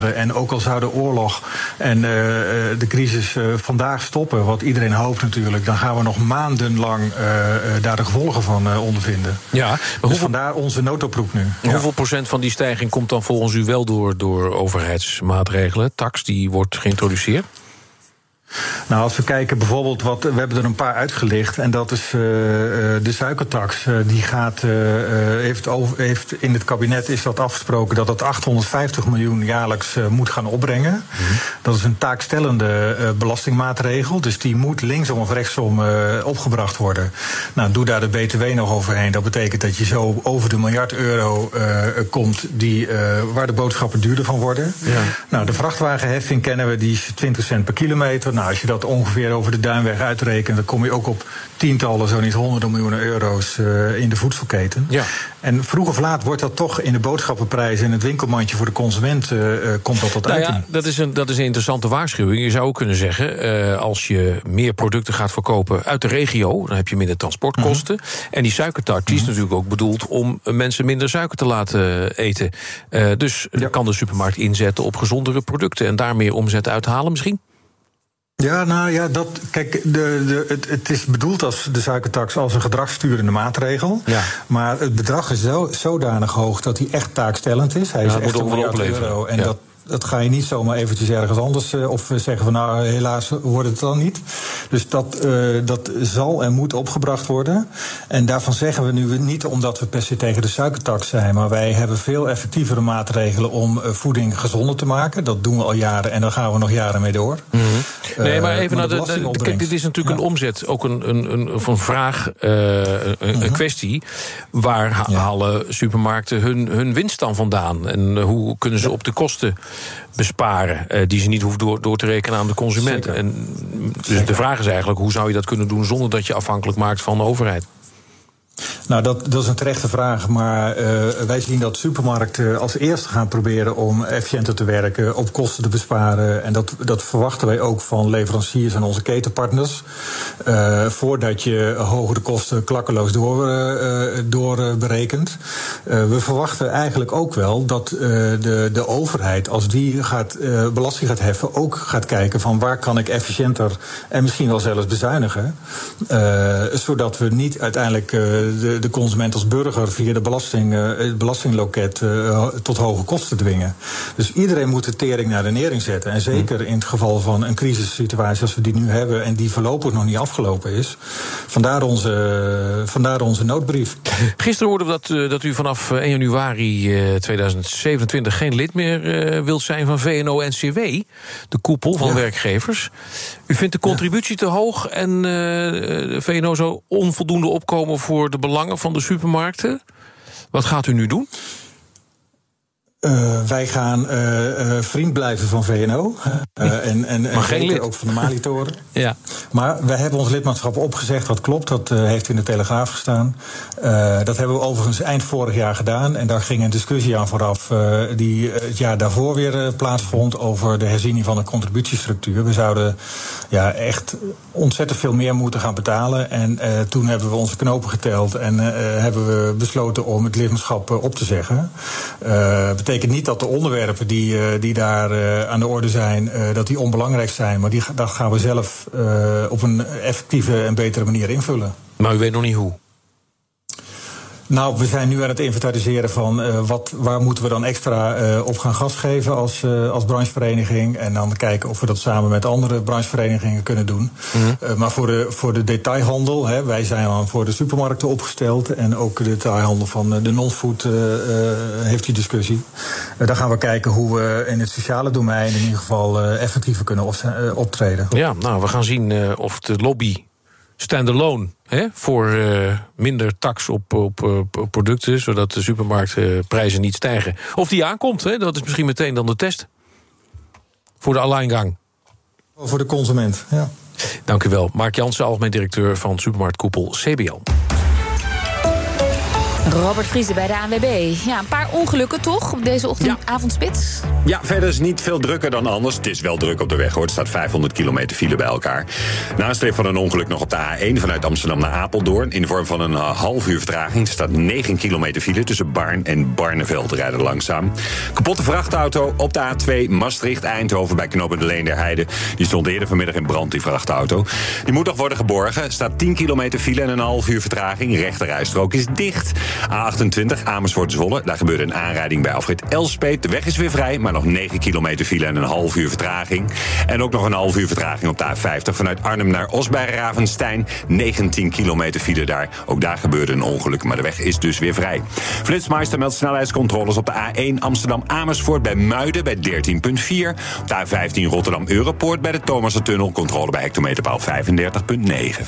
En ook al zou de oorlog en de crisis vandaag stoppen, wat iedereen hoopt natuurlijk, dan gaan we nog maandenlang daar de gevolgen van ondervinden. Ja, dus vandaar onze noodoproep nu. Hoeveel procent van die stijging komt dan volgens u wel door overheidsmaatregelen? Tax die wordt geïntroduceerd? Nou, als we kijken bijvoorbeeld, we hebben er een paar uitgelicht, en dat is de suikertax. Die heeft in het kabinet is dat afgesproken dat het 850 miljoen jaarlijks moet gaan opbrengen. Mm-hmm. Dat is een taakstellende belastingmaatregel, dus die moet linksom of rechtsom opgebracht worden. Nou, doe daar de BTW nog overheen. Dat betekent dat je zo over de miljard euro komt waar de boodschappen duurder van worden. Ja. Nou, de vrachtwagenheffing kennen we, die is 20 cent per kilometer. Nou, als je dat ongeveer over de Duinweg uitrekent, dan kom je ook op tientallen, zo niet honderden miljoenen euro's in de voedselketen. Ja. En vroeg of laat wordt dat toch in de boodschappenprijs in het winkelmandje voor de consument komt dat tot uiting. Ja, dat is een interessante waarschuwing. Je zou ook kunnen zeggen, als je meer producten gaat verkopen uit de regio, dan heb je minder transportkosten. Mm-hmm. En die suikertax die is natuurlijk ook bedoeld om mensen minder suiker te laten eten. Dus kan de supermarkt inzetten op gezondere producten en daar meer omzet uithalen misschien? Ja, nou ja, kijk, het is bedoeld als de suikertax als een gedragssturende maatregel. Ja. Maar het bedrag is zodanig hoog dat hij echt taakstellend is. Hij is echt een miljard euro. En dat ga je niet zomaar eventjes ergens anders of zeggen van nou, helaas wordt het dan niet. Dus dat zal en moet opgebracht worden. En daarvan zeggen we nu niet omdat we per se tegen de suikertax zijn, maar wij hebben veel effectievere maatregelen om voeding gezonder te maken. Dat doen we al jaren en daar gaan we nog jaren mee door. Mm-hmm. Nee, maar even naar kijk, dit is natuurlijk een omzet, ook een vraag, een kwestie. Waar halen supermarkten hun winst dan vandaan? En hoe kunnen ze op de kosten besparen, die ze niet hoeven door te rekenen aan de consument? En dus de vraag is eigenlijk, hoe zou je dat kunnen doen zonder dat je afhankelijk maakt van de overheid? Nou, dat is een terechte vraag, maar wij zien dat supermarkten als eerste gaan proberen om efficiënter te werken, op kosten te besparen. En dat verwachten wij ook van leveranciers en onze ketenpartners. Voordat je hogere kosten klakkeloos doorberekent. We verwachten eigenlijk ook wel dat de overheid, als die belasting gaat heffen, ook gaat kijken van waar kan ik efficiënter en misschien wel zelfs bezuinigen. Zodat we niet uiteindelijk de consument als burger via het belastingloket tot hoge kosten dwingen. Dus iedereen moet de tering naar de nering zetten. En zeker in het geval van een crisissituatie als we die nu hebben en die voorlopig nog niet afgelopen is. Vandaar onze noodbrief. Gisteren hoorden we dat u vanaf 1 januari 2027 geen lid meer wilt zijn van VNO-NCW, de koepel van werkgevers. U vindt de contributie te hoog en de VNO zou onvoldoende opkomen voor de belangen van de supermarkten. Wat gaat u nu doen? Wij gaan vriend blijven van VNO. En geen lid. Ook van de Malitoren. Ja. Maar wij hebben ons lidmaatschap opgezegd, dat klopt. Dat heeft in de Telegraaf gestaan. Dat hebben we overigens eind vorig jaar gedaan. En daar ging een discussie aan vooraf die het jaar daarvoor weer plaatsvond over de herziening van de contributiestructuur. We zouden echt ontzettend veel meer moeten gaan betalen. En toen hebben we onze knopen geteld en hebben we besloten om het lidmaatschap op te zeggen. Betekent niet dat de onderwerpen die daar aan de orde zijn, dat die onbelangrijk zijn. Maar dat gaan we zelf op een effectieve en betere manier invullen. Maar u weet nog niet hoe? Nou, we zijn nu aan het inventariseren van waar moeten we dan extra op gaan gas geven als branchevereniging. En dan kijken of we dat samen met andere brancheverenigingen kunnen doen. Mm-hmm. Maar voor de detailhandel, wij zijn dan voor de supermarkten opgesteld. En ook de detailhandel van de non-food heeft die discussie. Dan gaan we kijken hoe we in het sociale domein in ieder geval effectiever kunnen optreden. Ja, nou, we gaan zien of de lobby standalone voor minder tax op producten, zodat de supermarktprijzen niet stijgen. Of die aankomt, dat is misschien meteen dan de test. Voor de alleingang. Voor de consument, ja. Dank u wel. Mark Jansen, algemeen directeur van supermarktkoepel CBL. Robert Vriese bij de ANWB. Ja, een paar ongelukken toch op deze avondspits? Ja, verder is niet veel drukker dan anders. Het is wel druk op de weg hoor. Er staat 500 kilometer file bij elkaar. Nasleep van een ongeluk nog op de A1 vanuit Amsterdam naar Apeldoorn. In de vorm van een half uur vertraging. Er staat 9 kilometer file tussen Baarn en Barneveld rijden langzaam. Kapotte vrachtauto op de A2 Maastricht-Eindhoven bij knooppunt Leenderheide. Die stond eerder vanmiddag in brand, die vrachtauto. Die moet nog worden geborgen. Er staat 10 kilometer file en een half uur vertraging. Rechterrijstrook is dicht. A28 Amersfoort-Zwolle. Daar gebeurde een aanrijding bij Alfred Elspeet. De weg is weer vrij, maar nog 9 kilometer file en een half uur vertraging. En ook nog een half uur vertraging op de A50 vanuit Arnhem naar Os bij Ravenstein. 19 kilometer file daar. Ook daar gebeurde een ongeluk, maar de weg is dus weer vrij. Flitsmeister meldt snelheidscontroles op de A1 Amsterdam-Amersfoort bij Muiden bij 13,4. Op de A15 Rotterdam-Europoort bij de Thomasertunnel. Controle bij hectometerpaal 35,9.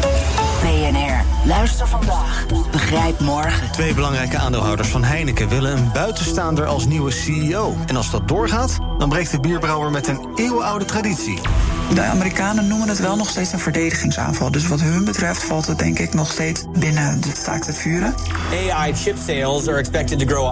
BNR. Luister vandaag. Begrijp morgen. 2 belangrijke aandeelhouders van Heineken willen een buitenstaander als nieuwe CEO. En als dat doorgaat, dan breekt de bierbrouwer met een eeuwenoude traditie. De Amerikanen noemen het wel nog steeds een verdedigingsaanval. Dus wat hun betreft valt het denk ik nog steeds binnen de staakt het vuren. AI chip sales are expected to grow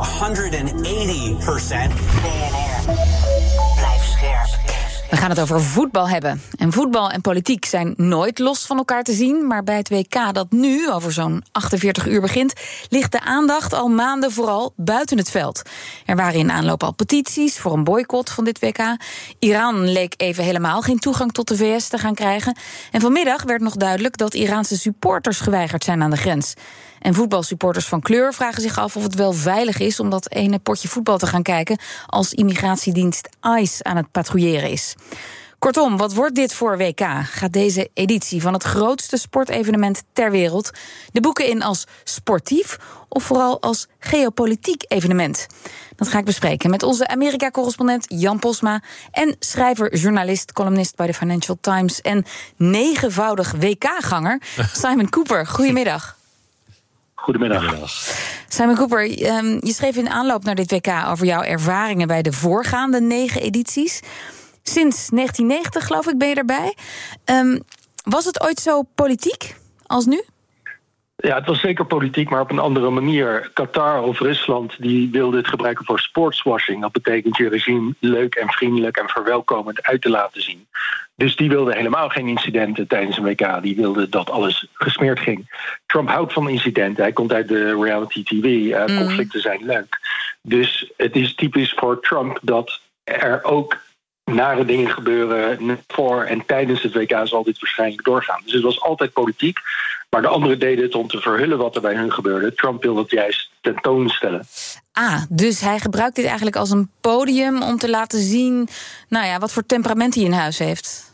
180%. BNR. Blijf scherp. We gaan het over voetbal hebben. En voetbal en politiek zijn nooit los van elkaar te zien. Maar bij het WK dat nu over zo'n 48 uur begint, ligt de aandacht al maanden vooral buiten het veld. Er waren in aanloop al petities voor een boycott van dit WK. Iran leek even helemaal geen toegang tot de VS te gaan krijgen. En vanmiddag werd nog duidelijk dat Iraanse supporters geweigerd zijn aan de grens. En voetbalsupporters van kleur vragen zich af of het wel veilig is om dat ene potje voetbal te gaan kijken als immigratiedienst ICE aan het patrouilleren is. Kortom, wat wordt dit voor WK? Gaat deze editie van het grootste sportevenement ter wereld de boeken in als sportief of vooral als geopolitiek evenement? Dat ga ik bespreken met onze Amerika-correspondent Jan Posma en schrijver, journalist, columnist bij de Financial Times en 9-voudig WK-ganger Simon Cooper. Goedemiddag. Goedemiddag. Simon Cooper, je schreef in aanloop naar dit WK over jouw ervaringen bij de voorgaande 9 edities. Sinds 1990, geloof ik, ben je erbij. Was het ooit zo politiek als nu? Ja, het was zeker politiek, maar op een andere manier. Qatar of Rusland die wilde het gebruiken voor sportswashing. Dat betekent je regime leuk en vriendelijk en verwelkomend uit te laten zien. Dus die wilde helemaal geen incidenten tijdens een WK. Die wilde dat alles gesmeerd ging. Trump houdt van incidenten. Hij komt uit de reality TV. Conflicten zijn leuk. Dus het is typisch voor Trump dat er ook nare dingen gebeuren voor en tijdens het WK zal dit waarschijnlijk doorgaan. Dus het was altijd politiek, maar de anderen deden het om te verhullen wat er bij hun gebeurde. Trump wil dat juist tentoonstellen. Dus hij gebruikt dit eigenlijk als een podium om te laten zien, wat voor temperament hij in huis heeft.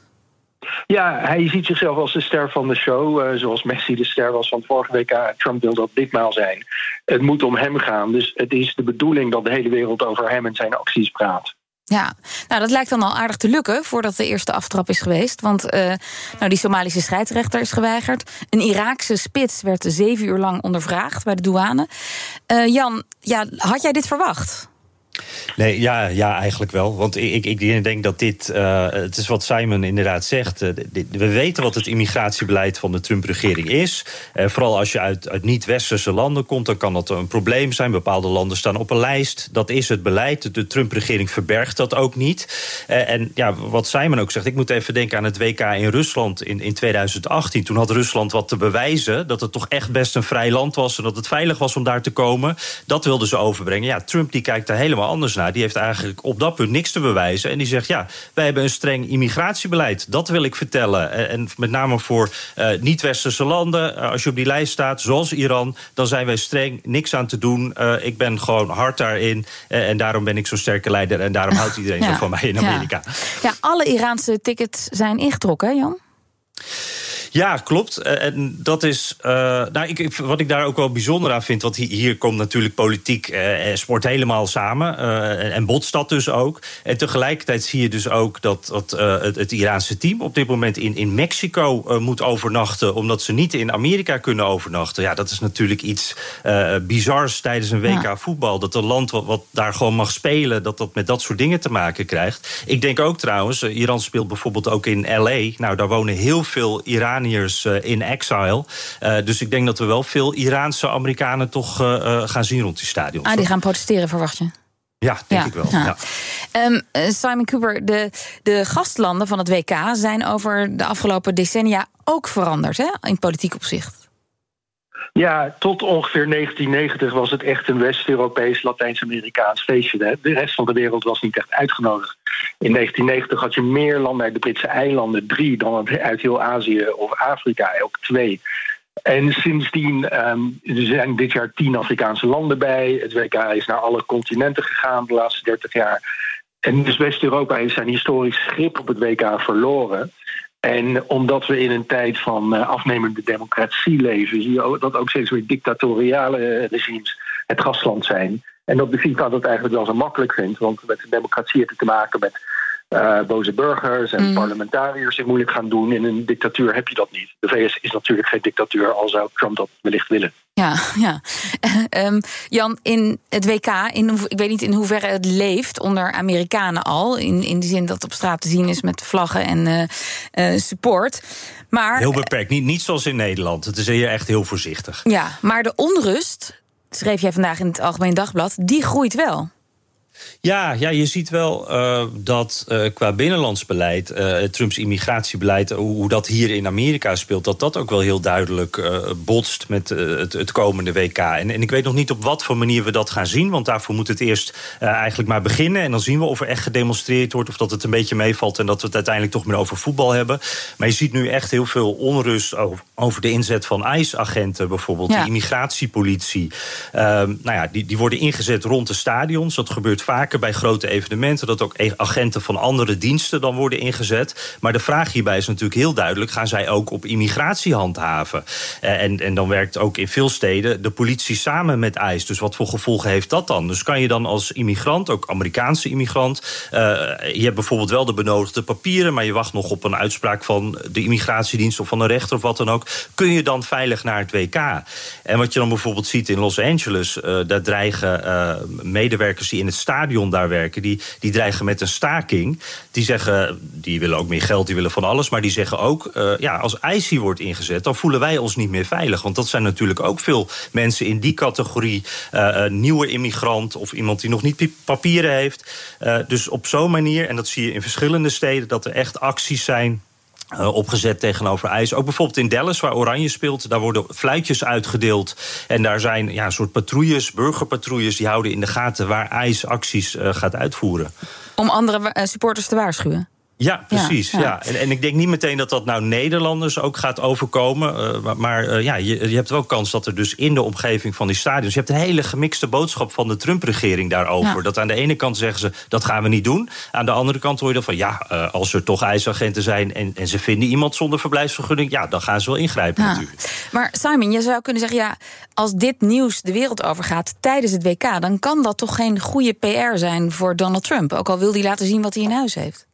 Ja, hij ziet zichzelf als de ster van de show, zoals Messi de ster was van het vorige WK. Trump wil dat ditmaal zijn. Het moet om hem gaan, dus het is de bedoeling dat de hele wereld over hem en zijn acties praat. Ja, dat lijkt dan al aardig te lukken voordat de eerste aftrap is geweest. Want die Somalische scheidsrechter is geweigerd. Een Iraakse spits werd 7 uur lang ondervraagd bij de douane. Jan, had jij dit verwacht? Nee, ja, eigenlijk wel. Want ik denk dat dit, het is wat Simon inderdaad zegt. We weten wat het immigratiebeleid van de Trump-regering is. Vooral als je uit niet-westerse landen komt, dan kan dat een probleem zijn. Bepaalde landen staan op een lijst. Dat is het beleid. De Trump-regering verbergt dat ook niet. En wat Simon ook zegt, ik moet even denken aan het WK in Rusland in 2018. Toen had Rusland wat te bewijzen, dat het toch echt best een vrij land was en dat het veilig was om daar te komen. Dat wilden ze overbrengen. Ja, Trump die kijkt daar helemaal anders naar. Die heeft eigenlijk op dat punt niks te bewijzen. En die zegt, wij hebben een streng immigratiebeleid. Dat wil ik vertellen. En met name voor niet-westerse landen. Als je op die lijst staat, zoals Iran, dan zijn wij streng. Niks aan te doen. Ik ben gewoon hard daarin. En daarom ben ik zo'n sterke leider. En daarom houdt iedereen zo van mij in Amerika. Ja, alle Iraanse tickets zijn ingetrokken, hè, Jan? Ja, klopt. En dat is wat ik daar ook wel bijzonder aan vind. Want hier komt natuurlijk politiek en sport helemaal samen. En botst dat dus ook. En tegelijkertijd zie je dus ook dat het Iraanse team op dit moment in Mexico moet overnachten, omdat ze niet in Amerika kunnen overnachten. Ja, dat is natuurlijk iets bizars tijdens een WK voetbal. Dat een land wat daar gewoon mag spelen, dat met dat soort dingen te maken krijgt. Ik denk ook trouwens, Iran speelt bijvoorbeeld ook in LA. Nou, daar wonen heel veel Iraniërs Iraniërs in exile. Dus ik denk dat we wel veel Iraanse Amerikanen toch gaan zien rond die stadions. Die gaan protesteren, verwacht je? Ja, denk ik wel. Ja. Simon Kuper, de gastlanden van het WK zijn over de afgelopen decennia ook veranderd, hè, in politiek opzicht. Ja, tot ongeveer 1990 was het echt een West-Europees, Latijns-Amerikaans feestje. De rest van de wereld was niet echt uitgenodigd. In 1990 had je meer landen uit de Britse eilanden, 3, dan uit heel Azië of Afrika, ook 2. En sindsdien er zijn dit jaar 10 Afrikaanse landen bij. Het WK is naar alle continenten gegaan de laatste 30 jaar. En dus West-Europa heeft zijn historisch grip op het WK verloren. En omdat we in een tijd van afnemende democratie leven, zie je dat ook steeds weer dictatoriale regimes het gastland zijn. En dat de FIFA dat eigenlijk wel zo makkelijk vindt, want met de democratie heeft het te maken met boze burgers en parlementariërs zich moeilijk gaan doen. In een dictatuur heb je dat niet. De VS is natuurlijk geen dictatuur, al zou Trump dat wellicht willen. Ja. Jan, in het WK, ik weet niet in hoeverre het leeft onder Amerikanen al, in de zin dat het op straat te zien is met vlaggen en support. Maar heel beperkt, niet zoals in Nederland. Het is hier echt heel voorzichtig. Ja, maar de onrust, schreef jij vandaag in het Algemeen Dagblad, die groeit wel. Ja, je ziet wel dat qua binnenlands beleid, Trumps immigratiebeleid, hoe dat hier in Amerika speelt, dat ook wel heel duidelijk botst met het komende WK. En ik weet nog niet op wat voor manier we dat gaan zien, want daarvoor moet het eerst eigenlijk maar beginnen. En dan zien we of er echt gedemonstreerd wordt, of dat het een beetje meevalt en dat we het uiteindelijk toch meer over voetbal hebben. Maar je ziet nu echt heel veel onrust over de inzet van ICE-agenten bijvoorbeeld, de immigratiepolitie. Die worden ingezet rond de stadions. Dat gebeurt vaker bij grote evenementen, dat ook agenten van andere diensten dan worden ingezet. Maar de vraag hierbij is natuurlijk heel duidelijk, gaan zij ook op immigratie handhaven? En dan werkt ook in veel steden de politie samen met ICE. Dus wat voor gevolgen heeft dat dan? Dus kan je dan als immigrant, ook Amerikaanse immigrant, je hebt bijvoorbeeld wel de benodigde papieren, maar je wacht nog op een uitspraak van de immigratiedienst of van een rechter of wat dan ook, kun je dan veilig naar het WK? En wat je dan bijvoorbeeld ziet in Los Angeles, daar dreigen medewerkers die in het stadion daar werken, die dreigen met een staking. Die zeggen, die willen ook meer geld, die willen van alles, maar die zeggen ook, als ICE wordt ingezet, dan voelen wij ons niet meer veilig. Want dat zijn natuurlijk ook veel mensen in die categorie, nieuwe immigrant of iemand die nog niet papieren heeft. Dus op zo'n manier, en dat zie je in verschillende steden, dat er echt acties zijn opgezet tegenover ICE. Ook bijvoorbeeld in Dallas, waar Oranje speelt, daar worden fluitjes uitgedeeld. En daar zijn een soort patrouilles, burgerpatrouilles, die houden in de gaten waar ICE acties gaat uitvoeren. Om andere supporters te waarschuwen? Ja, precies. Ja. En ik denk niet meteen dat nou Nederlanders ook gaat overkomen. Je hebt wel kans dat er dus in de omgeving van die stadions, je hebt een hele gemixte boodschap van de Trump-regering daarover. Ja. Dat aan de ene kant zeggen ze, dat gaan we niet doen. Aan de andere kant hoor je dan van, als er toch ICE-agenten zijn en ze vinden iemand zonder verblijfsvergunning, dan gaan ze wel ingrijpen natuurlijk. Maar Simon, je zou kunnen zeggen, als dit nieuws de wereld overgaat tijdens het WK, dan kan dat toch geen goede PR zijn voor Donald Trump, ook al wil hij laten zien wat hij in huis heeft.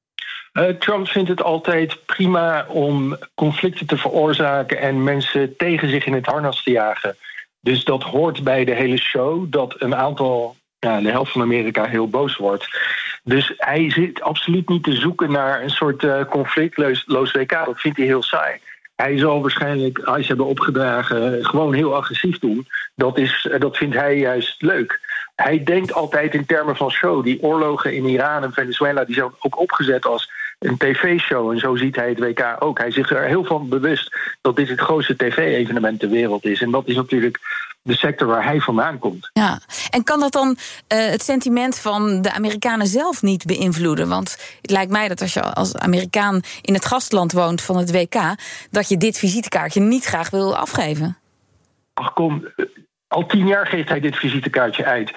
Trump vindt het altijd prima om conflicten te veroorzaken en mensen tegen zich in het harnas te jagen. Dus dat hoort bij de hele show, dat een aantal, de helft van Amerika heel boos wordt. Dus hij zit absoluut niet te zoeken naar een soort conflictloos WK. Dat vindt hij heel saai. Hij zal waarschijnlijk ICE hebben opgedragen gewoon heel agressief doen. Dat vindt hij juist leuk. Hij denkt altijd in termen van show. Die oorlogen in Iran en Venezuela die zijn ook opgezet als een tv-show. En zo ziet hij het WK ook. Hij is zich er heel van bewust dat dit het grootste tv-evenement ter wereld is. En dat is natuurlijk de sector waar hij vandaan komt. Ja, en kan dat dan het sentiment van de Amerikanen zelf niet beïnvloeden? Want het lijkt mij dat als je als Amerikaan in het gastland woont van het WK, dat je dit visitekaartje niet graag wil afgeven. Ach kom, al 10 jaar geeft hij dit visitekaartje uit.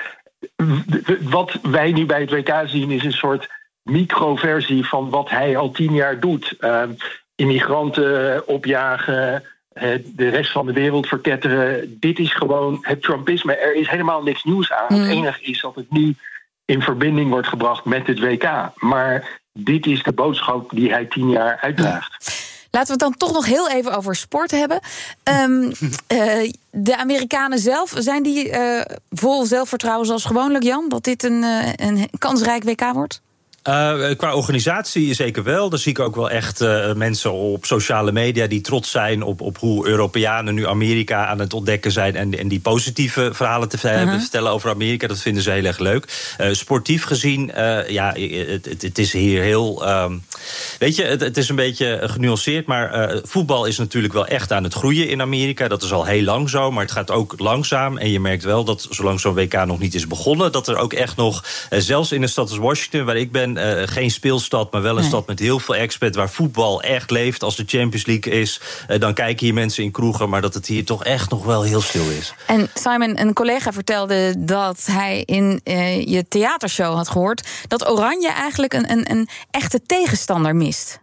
Wat wij nu bij het WK zien is een soort microversie van wat hij al 10 jaar doet. Immigranten opjagen, de rest van de wereld verketteren. Dit is gewoon het Trumpisme. Er is helemaal niks nieuws aan. Het enige is dat het nu in verbinding wordt gebracht met het WK. Maar dit is de boodschap die hij 10 jaar uitdraagt. Laten we het dan toch nog heel even over sport hebben. De Amerikanen zelf, zijn die vol zelfvertrouwen zoals gewoonlijk, Jan? Dat dit een kansrijk WK wordt? Qua organisatie zeker wel. Daar zie ik ook wel echt mensen op sociale media die trots zijn op hoe Europeanen nu Amerika aan het ontdekken zijn en die positieve verhalen te vertellen over Amerika. Dat vinden ze heel erg leuk. Sportief gezien, het is hier heel... weet je, het is een beetje genuanceerd, maar voetbal is natuurlijk wel echt aan het groeien in Amerika. Dat is al heel lang zo, maar het gaat ook langzaam. En je merkt wel dat zolang zo'n WK nog niet is begonnen, dat er ook echt nog, zelfs in een stad als Washington, waar ik ben, geen speelstad, maar wel een stad met heel veel expats, waar voetbal echt leeft. Als de Champions League is, dan kijken hier mensen in kroegen, maar dat het hier toch echt nog wel heel stil is. En Simon, een collega vertelde dat hij in je theatershow had gehoord dat Oranje eigenlijk een echte tegenstander mist.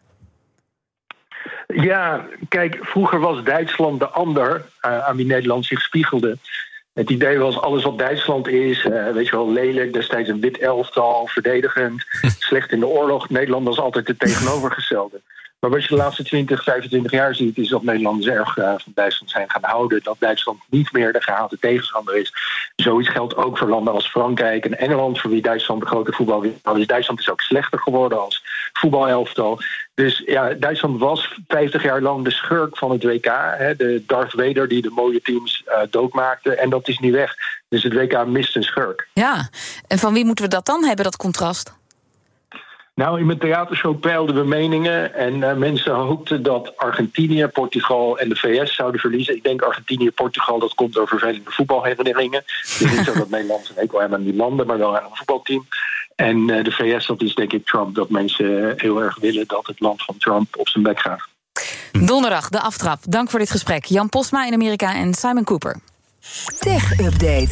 Ja, kijk, vroeger was Duitsland de ander aan wie Nederland zich spiegelde. Het idee was, alles wat Duitsland is, weet je wel, lelijk, destijds een wit elftal, verdedigend, slecht in de oorlog. Nederland was altijd het tegenovergestelde. Maar wat je de laatste 20, 25 jaar ziet, is dat Nederlanders erg van Duitsland zijn gaan houden. Dat Duitsland niet meer de gehate tegenstander is. Zoiets geldt ook voor landen als Frankrijk en Engeland, voor wie Duitsland de grote voetbalwinnaar is. Duitsland is ook slechter geworden als voetbalelftal. Dus ja, Duitsland was 50 jaar lang de schurk van het WK. Hè, de Darth Vader die de mooie teams doodmaakte. En dat is niet weg. Dus het WK mist een schurk. Ja, en van wie moeten we dat dan hebben, dat contrast? Nou, in mijn theatershow peilden we meningen en mensen hoopten dat Argentinië, Portugal en de VS zouden verliezen. Ik denk Argentinië, Portugal, dat komt door vervelende voetbalherinneringen. Het is niet zo dat Nederland een hekel hebben aan die landen, maar wel aan een voetbalteam. En de VS, dat is denk ik Trump, dat mensen heel erg willen dat het land van Trump op zijn bek gaat. Donderdag, de aftrap. Dank voor dit gesprek. Jan Posma in Amerika en Simon Cooper. Tech Update.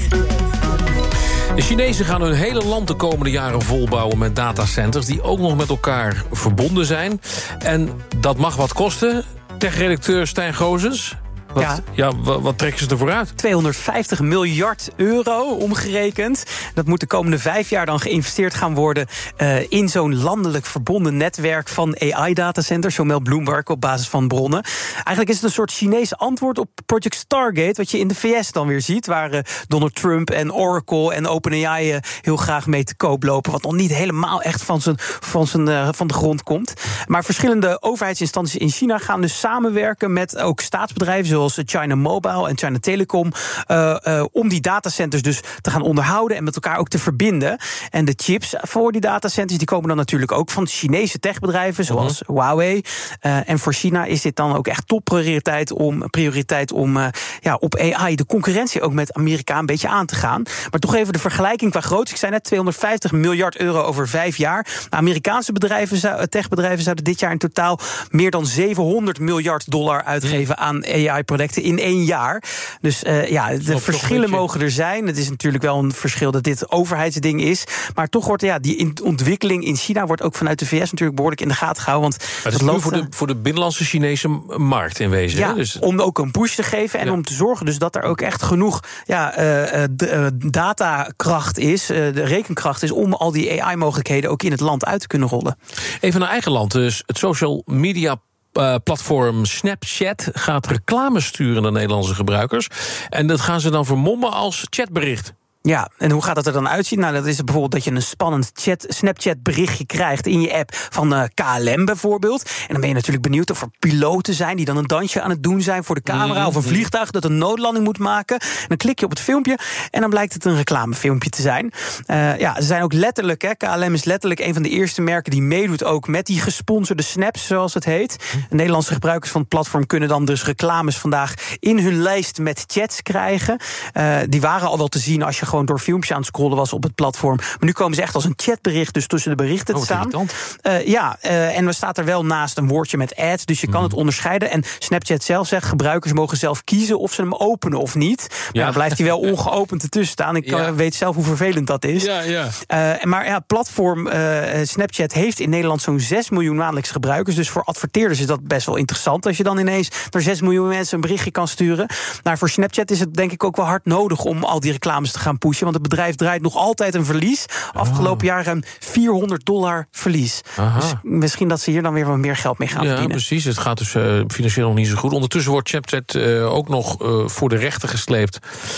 De Chinezen gaan hun hele land de komende jaren volbouwen met datacenters die ook nog met elkaar verbonden zijn. En dat mag wat kosten. Tech-redacteur Stijn Gozens. Wat trekken ze ervoor uit? 250 miljard euro omgerekend. Dat moet de komende 5 jaar dan geïnvesteerd gaan worden in zo'n landelijk verbonden netwerk van AI-datacenters, zo meldt Bloomberg op basis van bronnen. Eigenlijk is het een soort Chinees antwoord op Project Stargate, wat je in de VS dan weer ziet, waar Donald Trump en Oracle en OpenAI heel graag mee te koop lopen, wat nog niet helemaal echt van de grond komt. Maar verschillende overheidsinstanties in China gaan dus samenwerken met ook staatsbedrijven zoals China Mobile en China Telecom, om die datacenters dus te gaan onderhouden en met elkaar ook te verbinden. En de chips voor die datacenters die komen dan natuurlijk ook van Chinese techbedrijven zoals Huawei. En voor China is dit dan ook echt topprioriteit om op AI de concurrentie ook met Amerika een beetje aan te gaan. Maar toch even de vergelijking qua grootte. Ik zei net 250 miljard euro over 5 jaar. Amerikaanse techbedrijven zouden dit jaar in totaal meer dan $700 miljard uitgeven aan AI-projecten in 1 jaar. Dus de verschillen mogen er zijn. Het is natuurlijk wel een verschil dat dit overheidsding is. Maar toch wordt die ontwikkeling in China wordt ook vanuit de VS natuurlijk behoorlijk in de gaten gehouden. Want het is nu voor de binnenlandse Chinese markt in wezen. Ja, dus om ook een push te geven en om te zorgen dus dat er ook echt genoeg datakracht is, de rekenkracht is, om al die AI-mogelijkheden ook in het land uit te kunnen rollen. Even naar eigen land, dus het social media platform Snapchat gaat reclame sturen naar Nederlandse gebruikers. En dat gaan ze dan vermommen als chatbericht. Ja, en hoe gaat dat er dan uitzien? Nou, dat is bijvoorbeeld dat je een spannend Snapchat-berichtje krijgt in je app van KLM bijvoorbeeld. En dan ben je natuurlijk benieuwd of er piloten zijn die dan een dansje aan het doen zijn voor de camera, of een vliegtuig dat een noodlanding moet maken. En dan klik je op het filmpje en dan blijkt het een reclamefilmpje te zijn. Ze zijn ook letterlijk, KLM is letterlijk een van de eerste merken die meedoet ook met die gesponsorde snaps, zoals het heet. De Nederlandse gebruikers van het platform kunnen dan dus reclames vandaag in hun lijst met chats krijgen. Die waren al wel te zien als je gewoon door filmpjes aan het scrollen was op het platform. Maar nu komen ze echt als een chatbericht dus tussen de berichten te staan. En er staat er wel naast een woordje met ads, dus je kan het onderscheiden. En Snapchat zelf zegt, gebruikers mogen zelf kiezen of ze hem openen of niet. Maar dan blijft hij wel ongeopend ertussen staan. Ik weet zelf hoe vervelend dat is. Platform Snapchat heeft in Nederland zo'n 6 miljoen maandelijks gebruikers. Dus voor adverteerders is dat best wel interessant als je dan ineens naar 6 miljoen mensen een berichtje kan sturen. Maar voor Snapchat is het denk ik ook wel hard nodig om al die reclames te gaan pushen. Want het bedrijf draait nog altijd een verlies. Afgelopen jaar ruim $400 verlies. Dus misschien dat ze hier dan weer wat meer geld mee gaan verdienen. Ja, precies. Het gaat dus financieel nog niet zo goed. Ondertussen wordt Snapchat ook nog voor de rechter gesleept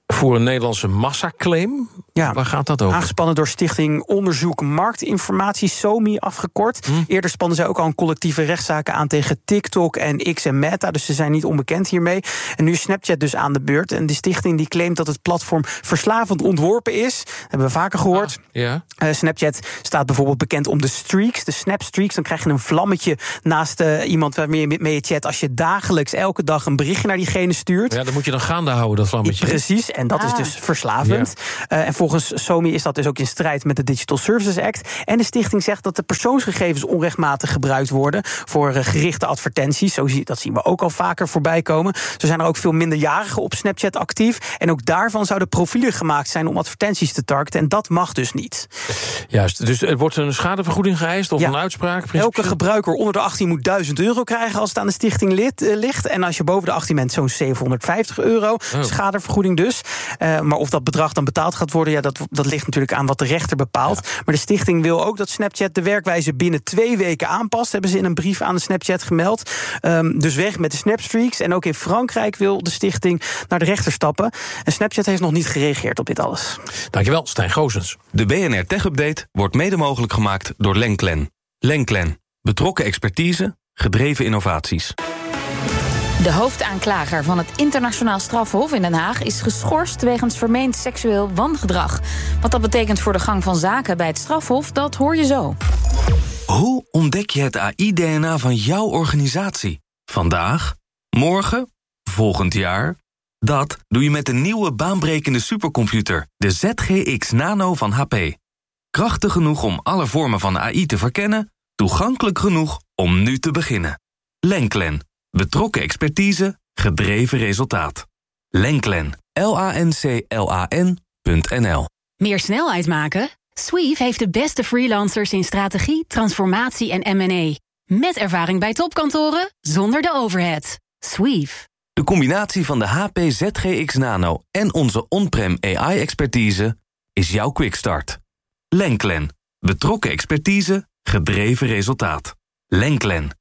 Voor een Nederlandse massaclaim? Ja, waar gaat dat over? Aangespannen door Stichting Onderzoek Marktinformatie, SOMI afgekort. Eerder spannen zij ook al een collectieve rechtszaken aan tegen TikTok en X en Meta, dus ze zijn niet onbekend hiermee. En nu is Snapchat dus aan de beurt. En de stichting die claimt dat het platform verslavend ontworpen is. Dat hebben we vaker gehoord. Snapchat staat bijvoorbeeld bekend om de streaks, de Snapstreaks. Dan krijg je een vlammetje naast iemand waarmee je chat als je dagelijks, elke dag een berichtje naar diegene stuurt. Ja, dat moet je dan gaande houden, dat vlammetje. Precies, en dat is dus verslavend. Ja. En volgens SOMI is dat dus ook in strijd met de Digital Services Act. En de stichting zegt dat de persoonsgegevens onrechtmatig gebruikt worden voor gerichte advertenties. Dat zien we ook al vaker voorbij komen. Zo zijn er ook veel minderjarigen op Snapchat actief. En ook daarvan zouden profielen gemaakt zijn om advertenties te targeten. En dat mag dus niet. Juist, dus er wordt een schadevergoeding geëist of een uitspraak? Elke gebruiker onder de 18 moet €1000 krijgen als het aan de stichting ligt. En als je boven de 18 bent, zo'n €750 schadevergoeding dus. Maar of dat bedrag dan betaald gaat worden, ja, dat ligt natuurlijk aan wat de rechter bepaalt. Ja. Maar de stichting wil ook dat Snapchat de werkwijze binnen 2 weken aanpast, hebben ze in een brief aan de Snapchat gemeld. Dus weg met de Snapstreaks. En ook in Frankrijk wil de stichting naar de rechter stappen. En Snapchat heeft nog niet gereageerd op dit alles. Dankjewel, Stijn Goosens. De BNR Tech Update wordt mede mogelijk gemaakt door Lenklen. Lenklen. Betrokken expertise, gedreven innovaties. De hoofdaanklager van het Internationaal Strafhof in Den Haag is geschorst wegens vermeend seksueel wangedrag. Wat dat betekent voor de gang van zaken bij het strafhof, dat hoor je zo. Hoe ontdek je het AI-DNA van jouw organisatie? Vandaag? Morgen? Volgend jaar? Dat doe je met de nieuwe baanbrekende supercomputer, de ZGX Nano van HP. Krachtig genoeg om alle vormen van AI te verkennen, toegankelijk genoeg om nu te beginnen. Lenklen. Betrokken expertise, gedreven resultaat. Lenklen. LANCLAN.nl. Meer snelheid maken? Sweeve heeft de beste freelancers in strategie, transformatie en M&A. Met ervaring bij topkantoren, zonder de overhead. Sweeve. De combinatie van de HP ZGX Nano en onze on-prem AI-expertise is jouw quickstart. Lenklen. Betrokken expertise, gedreven resultaat. Lenklen.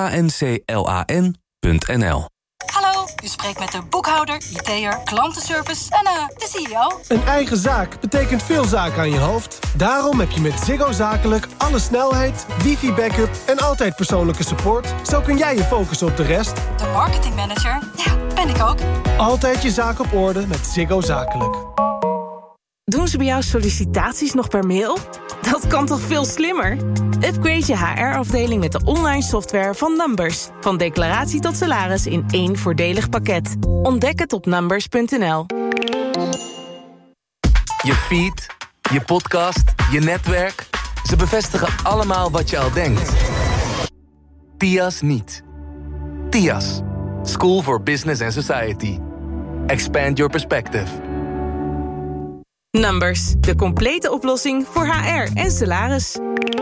LANCLAN.nl. Hallo, u spreekt met de boekhouder, IT'er, klantenservice en de CEO. Een eigen zaak betekent veel zaken aan je hoofd. Daarom heb je met Ziggo Zakelijk alle snelheid, wifi-backup en altijd persoonlijke support. Zo kun jij je focussen op de rest. De marketingmanager, ja, ben ik ook. Altijd je zaak op orde met Ziggo Zakelijk. Doen ze bij jou sollicitaties nog per mail? Dat kan toch veel slimmer? Upgrade je HR-afdeling met de online software van Numbers. Van declaratie tot salaris in één voordelig pakket. Ontdek het op numbers.nl. Je feed, je podcast, je netwerk. Ze bevestigen allemaal wat je al denkt. TIAS niet. TIAS. School for Business and Society. Expand your perspective. Numbers, de complete oplossing voor HR en salaris.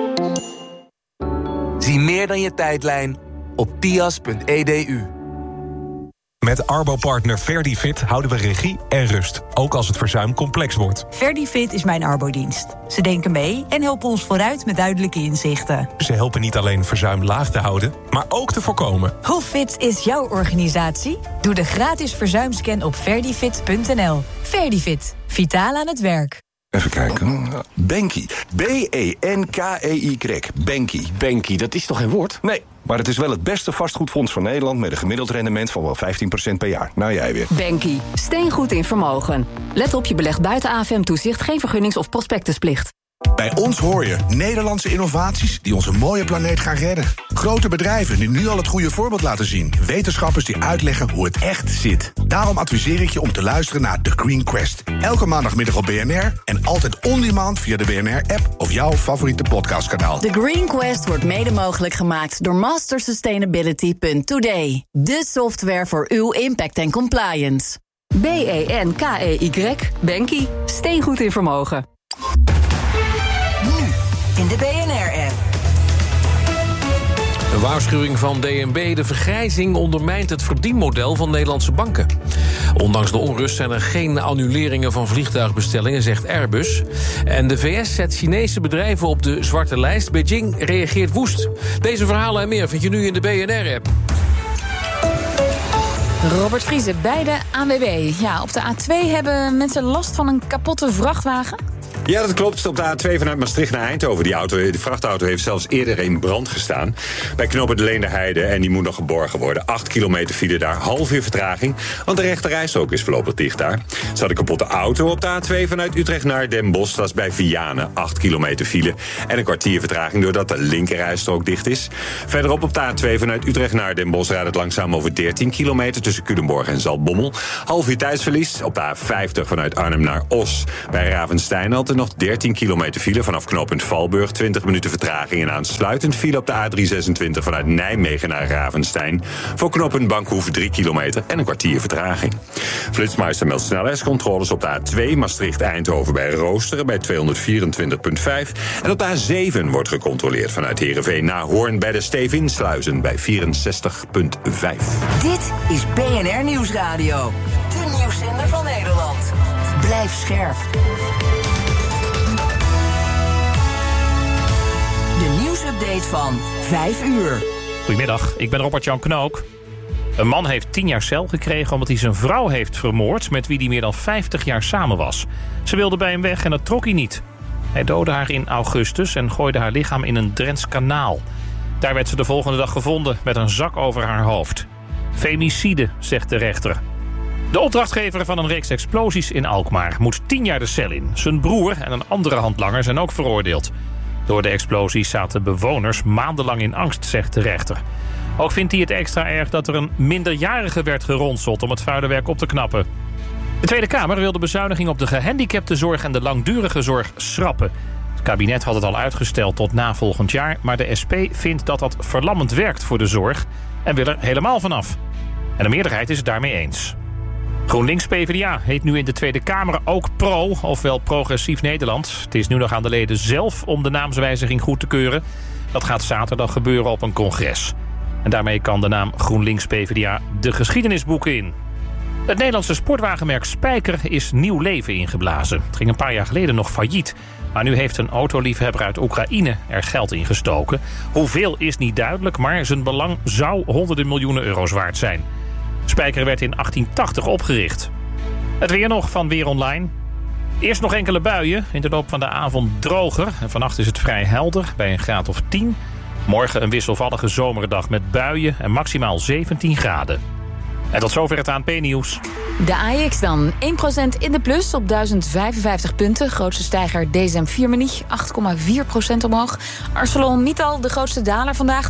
Zie meer dan je tijdlijn op tias.edu. Met Arbo-partner Verdifit houden we regie en rust, ook als het verzuim complex wordt. Verdifit is mijn arbodienst. Ze denken mee en helpen ons vooruit met duidelijke inzichten. Ze helpen niet alleen verzuim laag te houden, maar ook te voorkomen. Hoe fit is jouw organisatie? Doe de gratis verzuimscan op verdifit.nl. Verdifit. Vitaal aan het werk. Even kijken. Banky. B-E-N-K-E-Y. Banky. Banky, dat is toch geen woord? Nee, maar het is wel het beste vastgoedfonds van Nederland met een gemiddeld rendement van wel 15% per jaar. Nou, jij weer. Banky. Steengoed in vermogen. Let op, je belegt buiten AFM-toezicht, geen vergunnings- of prospectusplicht. Bij ons hoor je Nederlandse innovaties die onze mooie planeet gaan redden. Grote bedrijven die nu al het goede voorbeeld laten zien. Wetenschappers die uitleggen hoe het echt zit. Daarom adviseer ik je om te luisteren naar The Green Quest. Elke maandagmiddag op BNR en altijd on-demand via de BNR-app of jouw favoriete podcastkanaal. The Green Quest wordt mede mogelijk gemaakt door mastersustainability.today. De software voor uw impact en compliance. BENKEY. Banky. Steengoed in vermogen. In de BNR-app. Een waarschuwing van DNB. De vergrijzing ondermijnt het verdienmodel van Nederlandse banken. Ondanks de onrust zijn er geen annuleringen van vliegtuigbestellingen, zegt Airbus. En de VS zet Chinese bedrijven op de zwarte lijst. Beijing reageert woest. Deze verhalen en meer vind je nu in de BNR-app. Robert Vrieze bij de ANWB. Ja, op de A2 hebben mensen last van een kapotte vrachtwagen. Ja, dat klopt. Op de A2 vanuit Maastricht naar Eindhoven. Die vrachtauto heeft zelfs eerder in brand gestaan. Bij knooppunt de Leenderheide en die moet nog geborgen worden. 8 kilometer file daar, half uur vertraging. Want de rechterrijstrook is voorlopig dicht daar. Er zat een kapotte auto op de A2 vanuit Utrecht naar Den Bosch. Dat is bij Vianen, 8 kilometer file. En een kwartier vertraging doordat de linkerrijstrook dicht is. Verderop op de A2 vanuit Utrecht naar Den Bosch rijdt het langzaam over 13 kilometer tussen Culemborg en Zaltbommel. Half uur tijdsverlies. Op de A50 vanuit Arnhem naar Os. Bij Ravenstein altijd nog 13 kilometer file vanaf knooppunt Valburg, 20 minuten vertraging en aansluitend file op de A326 vanuit Nijmegen naar Ravenstein. Voor knooppunt Bankhoef 3 kilometer en een kwartier vertraging. Flitsmeister meldt snelheidscontroles op de A2 Maastricht-Eindhoven bij Roosteren bij 224,5. En op de A7 wordt gecontroleerd vanuit Heerenveen naar Hoorn bij de Stevinsluizen bij 64,5. Dit is BNR Nieuwsradio. De nieuwszender van Nederland. Blijf scherp. De nieuwsupdate van 5 uur. Goedemiddag, ik ben Robert-Jan Knook. Een man heeft 10 jaar cel gekregen omdat hij zijn vrouw heeft vermoord, met wie hij meer dan 50 jaar samen was. Ze wilde bij hem weg en dat trok hij niet. Hij doodde haar in augustus en gooide haar lichaam in een Drents kanaal. Daar werd ze de volgende dag gevonden met een zak over haar hoofd. Femicide, zegt de rechter. De opdrachtgever van een reeks explosies in Alkmaar moet 10 jaar de cel in. Zijn broer en een andere handlanger zijn ook veroordeeld. Door de explosies zaten bewoners maandenlang in angst, zegt de rechter. Ook vindt hij het extra erg dat er een minderjarige werd geronseld om het vuile werk op te knappen. De Tweede Kamer wil de bezuiniging op de gehandicaptenzorg en de langdurige zorg schrappen. Het kabinet had het al uitgesteld tot na volgend jaar, maar de SP vindt dat dat verlammend werkt voor de zorg en wil er helemaal vanaf. En de meerderheid is het daarmee eens. GroenLinks-PVDA heet nu in de Tweede Kamer ook PRO, ofwel Progressief Nederland. Het is nu nog aan de leden zelf om de naamswijziging goed te keuren. Dat gaat zaterdag gebeuren op een congres. En daarmee kan de naam GroenLinks-PVDA de geschiedenisboeken in. Het Nederlandse sportwagenmerk Spijker is nieuw leven ingeblazen. Het ging een paar jaar geleden nog failliet. Maar nu heeft een autoliefhebber uit Oekraïne er geld in gestoken. Hoeveel is niet duidelijk, maar zijn belang zou honderden miljoenen euro's waard zijn. Spijker werd in 1880 opgericht. Het weer nog van Weer Online. Eerst nog enkele buien, in de loop van de avond droger. En vannacht is het vrij helder, bij een graad of 10. Morgen een wisselvallige zomerdag met buien en maximaal 17 graden. En tot zover het ANP-nieuws. De AEX dan. 1% in de plus op 1055 punten. Grootste stijger DSM-Firmenich, 8,4% omhoog. ArcelorMittal, de grootste daler vandaag,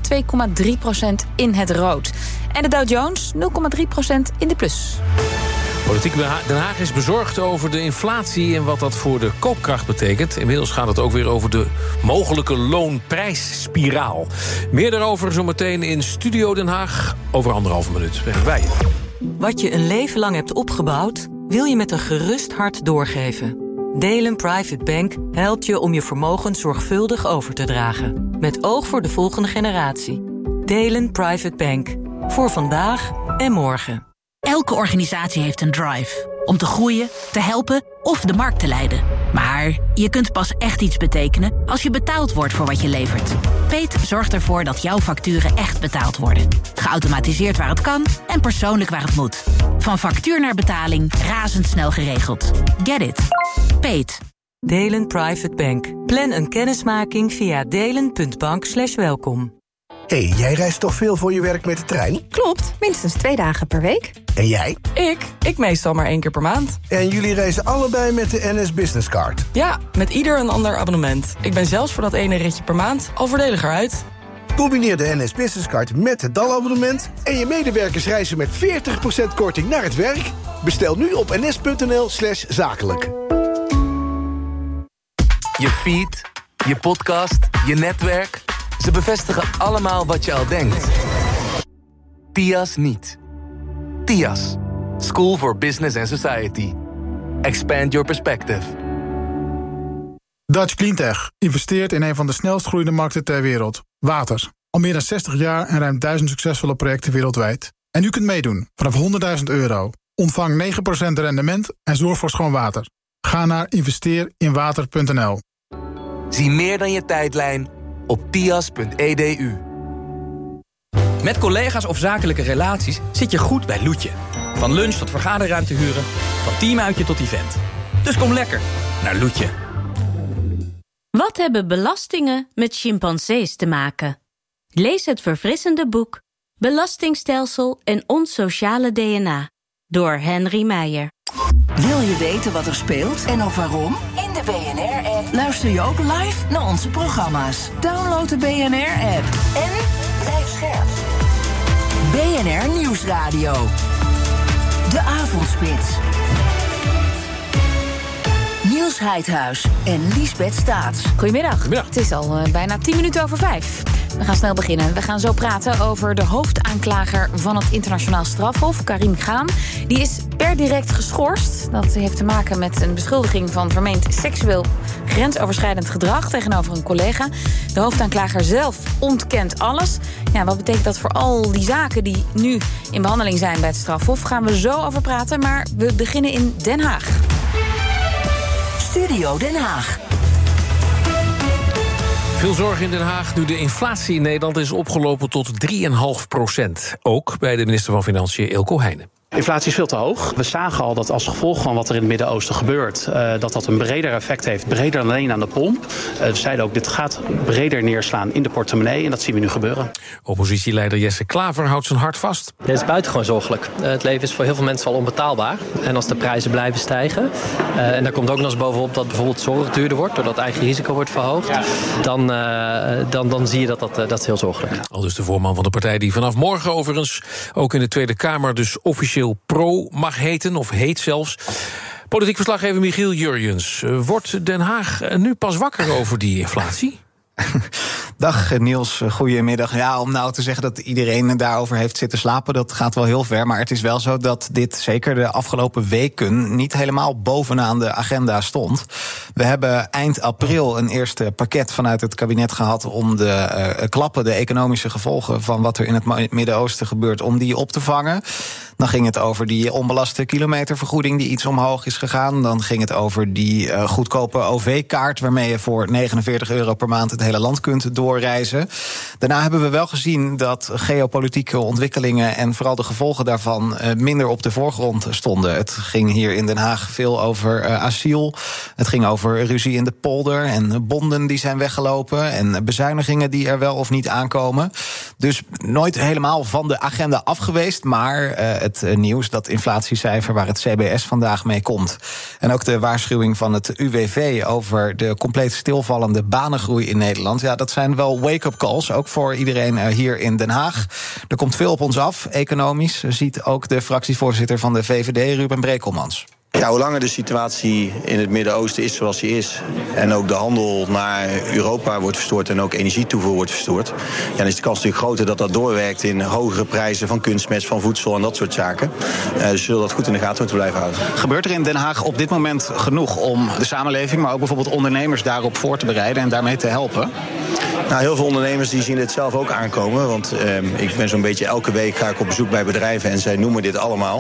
2,3% in het rood. En de Dow Jones, 0,3% in de plus. Politiek Den Haag is bezorgd over de inflatie en wat dat voor de koopkracht betekent. Inmiddels gaat het ook weer over de mogelijke loonprijsspiraal. Meer daarover zometeen in Studio Den Haag. Over 1,5 minuut. Weg wij. Wat je een leven lang hebt opgebouwd, wil je met een gerust hart doorgeven. Delen Private Bank helpt je om je vermogen zorgvuldig over te dragen. Met oog voor de volgende generatie. Delen Private Bank. Voor vandaag en morgen. Elke organisatie heeft een drive. Om te groeien, te helpen of de markt te leiden. Maar je kunt pas echt iets betekenen als je betaald wordt voor wat je levert. Peet zorgt ervoor dat jouw facturen echt betaald worden. Geautomatiseerd waar het kan en persoonlijk waar het moet. Van factuur naar betaling razendsnel geregeld. Get it? Peet. Delen Private Bank. Plan een kennismaking via delen.bank/welkom. Hé, jij reist toch veel voor je werk met de trein? Klopt, minstens 2 dagen per week. En jij? Ik meestal maar 1 keer per maand. En jullie reizen allebei met de NS Business Card? Ja, met ieder een ander abonnement. Ik ben zelfs voor dat ene ritje per maand al voordeliger uit. Combineer de NS Business Card met het DAL-abonnement... en je medewerkers reizen met 40% korting naar het werk. Bestel nu op ns.nl/zakelijk. Je feed, je podcast, je netwerk... ze bevestigen allemaal wat je al denkt. TIAS niet. TIAS. School for Business and Society. Expand your perspective. Dutch Cleantech investeert in een van de snelst groeiende markten ter wereld. Water. Al meer dan 60 jaar en ruim 1000 succesvolle projecten wereldwijd. En u kunt meedoen vanaf €100.000. Ontvang 9% rendement en zorg voor schoon water. Ga naar investeerinwater.nl. Zie meer dan je tijdlijn op tias.edu. Met collega's of zakelijke relaties zit je goed bij Loetje. Van lunch tot vergaderruimte huren, van teamuitje tot event. Dus kom lekker naar Loetje. Wat hebben belastingen met chimpansees te maken? Lees het verfrissende boek Belastingstelsel en ons sociale DNA door Henry Meijer. Wil je weten wat er speelt en ook waarom? In de BNR-app luister je ook live naar onze programma's. Download de BNR-app en blijf scherp. BNR Nieuwsradio. De Avondspits. Niels Heidhuis en Liesbeth Staats. Goedemiddag. Het is al bijna 10 minuten over 5. We gaan snel beginnen. We gaan zo praten over de hoofdaanklager van het Internationaal Strafhof, Karim Khan. Die is per direct geschorst. Dat heeft te maken met een beschuldiging van vermeend seksueel grensoverschrijdend gedrag tegenover een collega. De hoofdaanklager zelf ontkent alles. Ja, wat betekent dat voor al die zaken die nu in behandeling zijn bij het strafhof? Gaan we zo over praten, maar we beginnen in Den Haag. Studio Den Haag. Veel zorg in Den Haag nu de inflatie in Nederland is opgelopen tot 3,5%. Ook bij de minister van Financiën Eelco Heijnen. Inflatie is veel te hoog. We zagen al dat als gevolg van wat er in het Midden-Oosten gebeurt, dat een breder effect heeft, breder dan alleen aan de pomp. We zeiden ook, dit gaat breder neerslaan in de portemonnee en dat zien we nu gebeuren. Oppositieleider Jesse Klaver houdt zijn hart vast. Dit is buitengewoon zorgelijk. Het leven is voor heel veel mensen al onbetaalbaar. En als de prijzen blijven stijgen, en daar komt ook nog eens bovenop dat bijvoorbeeld zorg duurder wordt, doordat eigen risico wordt verhoogd, dan zie je dat is heel zorgelijk. Al dus de voorman van de partij die vanaf morgen overigens ook in de Tweede Kamer dus officieel pro mag heten, of heet zelfs. Politiek verslaggever Michiel Jurjens. Wordt Den Haag nu pas wakker over die inflatie? Dag Niels, goedemiddag. Ja, om nou te zeggen dat iedereen daarover heeft zitten slapen, dat gaat wel heel ver. Maar het is wel zo dat dit zeker de afgelopen weken niet helemaal bovenaan de agenda stond. We hebben eind april een eerste pakket vanuit het kabinet gehad om de economische gevolgen van wat er in het Midden-Oosten gebeurt, om die op te vangen. Dan ging het over die onbelaste kilometervergoeding die iets omhoog is gegaan. Dan ging het over die goedkope OV-kaart waarmee je voor €49 per maand het hele land kunt doorreizen. Daarna hebben we wel gezien dat geopolitieke ontwikkelingen en vooral de gevolgen daarvan minder op de voorgrond stonden. Het ging hier in Den Haag veel over asiel. Het ging over ruzie in de polder en bonden die zijn weggelopen en bezuinigingen die er wel of niet aankomen. Dus nooit helemaal van de agenda afgeweest, maar het nieuws, dat inflatiecijfer waar het CBS vandaag mee komt. En ook de waarschuwing van het UWV over de compleet stilvallende banengroei in Nederland. Ja, dat zijn wel wake-up calls, ook voor iedereen hier in Den Haag. Er komt veel op ons af, economisch, ziet ook de fractievoorzitter van de VVD, Ruben Brekelmans. Ja, hoe langer de situatie in het Midden-Oosten is zoals die is, en ook de handel naar Europa wordt verstoord en ook energietoevoer wordt verstoord, ja, dan is de kans natuurlijk groter dat dat doorwerkt in hogere prijzen van kunstmest, van voedsel en dat soort zaken. Dus we zullen dat goed in de gaten moeten blijven houden. Gebeurt er in Den Haag op dit moment genoeg om de samenleving, maar ook bijvoorbeeld ondernemers daarop voor te bereiden en daarmee te helpen? Nou, heel veel ondernemers die zien dit zelf ook aankomen. Want ik ben zo'n beetje elke week ga ik op bezoek bij bedrijven en zij noemen dit allemaal.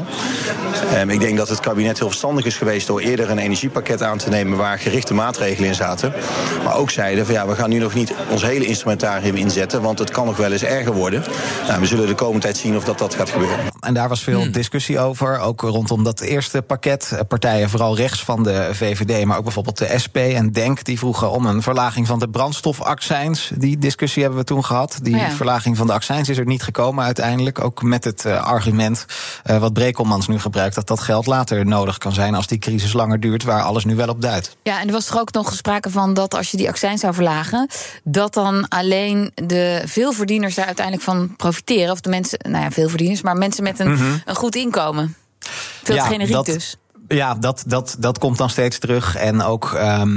Ik denk dat het kabinet heel verstandig is geweest door eerder een energiepakket aan te nemen waar gerichte maatregelen in zaten. Maar ook zeiden van ja, we gaan nu nog niet ons hele instrumentarium inzetten, want het kan nog wel eens erger worden. Nou, we zullen de komende tijd zien of dat gaat gebeuren. En daar was veel discussie over, ook rondom dat eerste pakket. Partijen, vooral rechts van de VVD, maar ook bijvoorbeeld de SP en DENK, die vroegen om een verlaging van de brandstofaccijns. Die discussie hebben we toen gehad. Die verlaging van de accijns is er niet gekomen uiteindelijk. Ook met het argument wat Brekelmans nu gebruikt, dat dat geld later nodig kan zijn als die crisis langer duurt, waar alles nu wel op duidt. Ja, en er was toch ook nog sprake van dat als je die accijns zou verlagen, dat dan alleen de veelverdieners daar uiteindelijk van profiteren. Of de mensen, nou ja, veelverdieners, maar mensen met een goed inkomen. Veel te generiek dus. Ja, dat komt dan steeds terug. En ook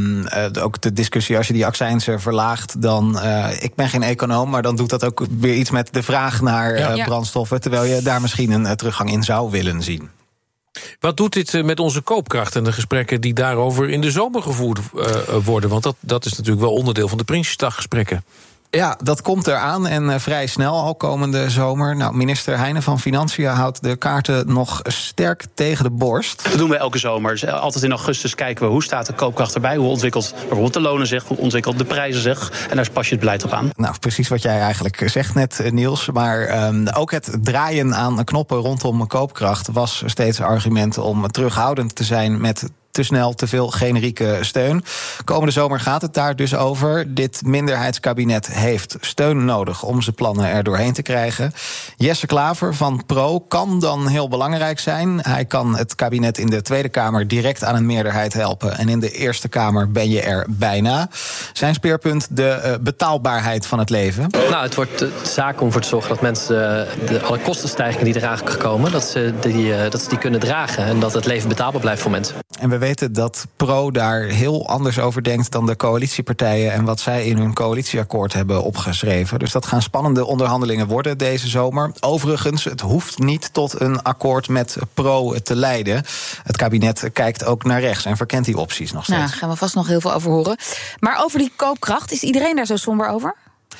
de discussie, als je die accijnsen verlaagt, dan, ik ben geen econoom, maar dan doet dat ook weer iets met de vraag naar brandstoffen, terwijl je daar misschien een teruggang in zou willen zien. Wat doet dit met onze koopkracht en de gesprekken die daarover in de zomer gevoerd worden? Want dat is natuurlijk wel onderdeel van de Prinsjesdaggesprekken. Ja, dat komt eraan en vrij snel al komende zomer. Nou, minister Heijnen van Financiën houdt de kaarten nog sterk tegen de borst. Dat doen we elke zomer. Altijd in augustus kijken we hoe staat de koopkracht erbij. Hoe ontwikkelt bijvoorbeeld de lonen zich, hoe ontwikkelt de prijzen zich. En daar pas je het beleid op aan. Nou, precies wat jij eigenlijk zegt net, Niels. Maar ook het draaien aan knoppen rondom koopkracht was steeds een argument om terughoudend te zijn met te snel, te veel generieke steun. Komende zomer gaat het daar dus over. Dit minderheidskabinet heeft steun nodig om zijn plannen er doorheen te krijgen. Jesse Klaver van Pro kan dan heel belangrijk zijn. Hij kan het kabinet in de Tweede Kamer direct aan een meerderheid helpen. En in de Eerste Kamer ben je er bijna. Zijn speerpunt de betaalbaarheid van het leven. Nou, het wordt zaak om voor te zorgen dat mensen alle kostenstijgingen die eraan komen, dat ze die kunnen dragen en dat het leven betaalbaar blijft voor mensen. En we weten dat Pro daar heel anders over denkt dan de coalitiepartijen en wat zij in hun coalitieakkoord hebben opgeschreven. Dus dat gaan spannende onderhandelingen worden deze zomer. Overigens, het hoeft niet tot een akkoord met Pro te leiden. Het kabinet kijkt ook naar rechts en verkent die opties nog steeds. Nou, daar gaan we vast nog heel veel over horen. Maar over die koopkracht, is iedereen daar zo somber over?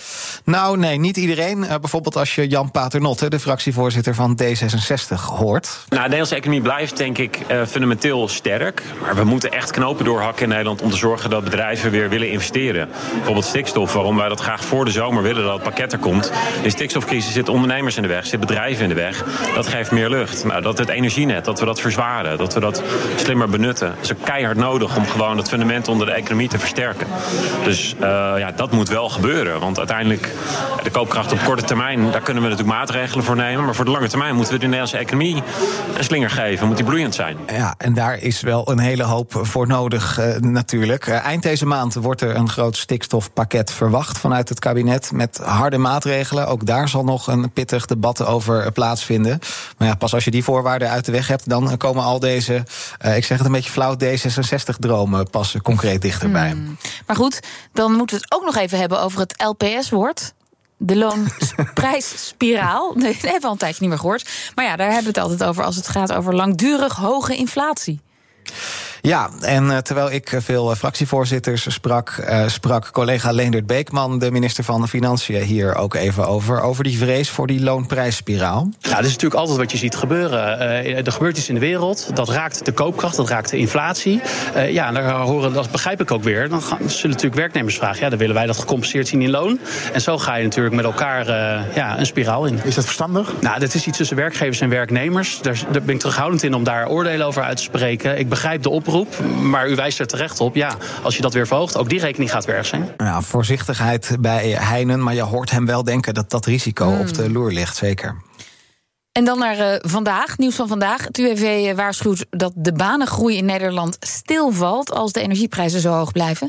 Nou, nee, niet iedereen. Bijvoorbeeld als je Jan Paternotte, de fractievoorzitter van D66, hoort. Nou, de Nederlandse economie blijft, denk ik, fundamenteel sterk. Maar we moeten echt knopen doorhakken in Nederland om te zorgen dat bedrijven weer willen investeren. Bijvoorbeeld stikstof, waarom wij dat graag voor de zomer willen dat het pakket er komt. In de stikstofcrisis zitten ondernemers in de weg, zitten bedrijven in de weg. Dat geeft meer lucht. Nou, dat het energienet, dat we dat verzwaren, dat we dat slimmer benutten. Dat is ook keihard nodig om gewoon het fundament onder de economie te versterken. Dus dat moet wel gebeuren, want uiteindelijk de koopkracht op korte termijn, daar kunnen we natuurlijk maatregelen voor nemen. Maar voor de lange termijn moeten we de Nederlandse economie een slinger geven. Moet die bloeiend zijn. Ja, en daar is wel een hele hoop voor nodig natuurlijk. Eind deze maand wordt er een groot stikstofpakket verwacht vanuit het kabinet met harde maatregelen. Ook daar zal nog een pittig debat over plaatsvinden. Maar ja, pas als je die voorwaarden uit de weg hebt, dan komen al deze, ik zeg het een beetje flauw, D66-dromen pas concreet dichterbij. Maar goed, dan moeten we het ook nog even hebben over het LPS-woord. De loonprijsspiraal. Nee, dat hebben we al een tijdje niet meer gehoord. Maar ja, daar hebben we het altijd over als het gaat over langdurig hoge inflatie. Ja, en terwijl ik veel fractievoorzitters sprak collega Leendert Beekman, de minister van Financiën, hier ook even over die vrees voor die loonprijsspiraal. Ja, dat is natuurlijk altijd wat je ziet gebeuren. Er gebeurt iets in de wereld, dat raakt de koopkracht, dat raakt de inflatie. En dat begrijp ik ook weer. Dan zullen natuurlijk werknemers vragen, dan willen wij dat gecompenseerd zien in loon. En zo ga je natuurlijk met elkaar een spiraal in. Is dat verstandig? Nou, dat is iets tussen werkgevers en werknemers. Daar ben ik terughoudend in om daar oordelen over uit te spreken. Ik begrijp de oproep, maar u wijst er terecht op. Ja, als je dat weer verhoogt, ook die rekening gaat weer erg zijn. Ja, voorzichtigheid bij Heijnen, maar je hoort hem wel denken dat dat risico op de loer ligt, zeker. En dan naar vandaag, nieuws van vandaag. Het UWV waarschuwt dat de banengroei in Nederland stilvalt als de energieprijzen zo hoog blijven.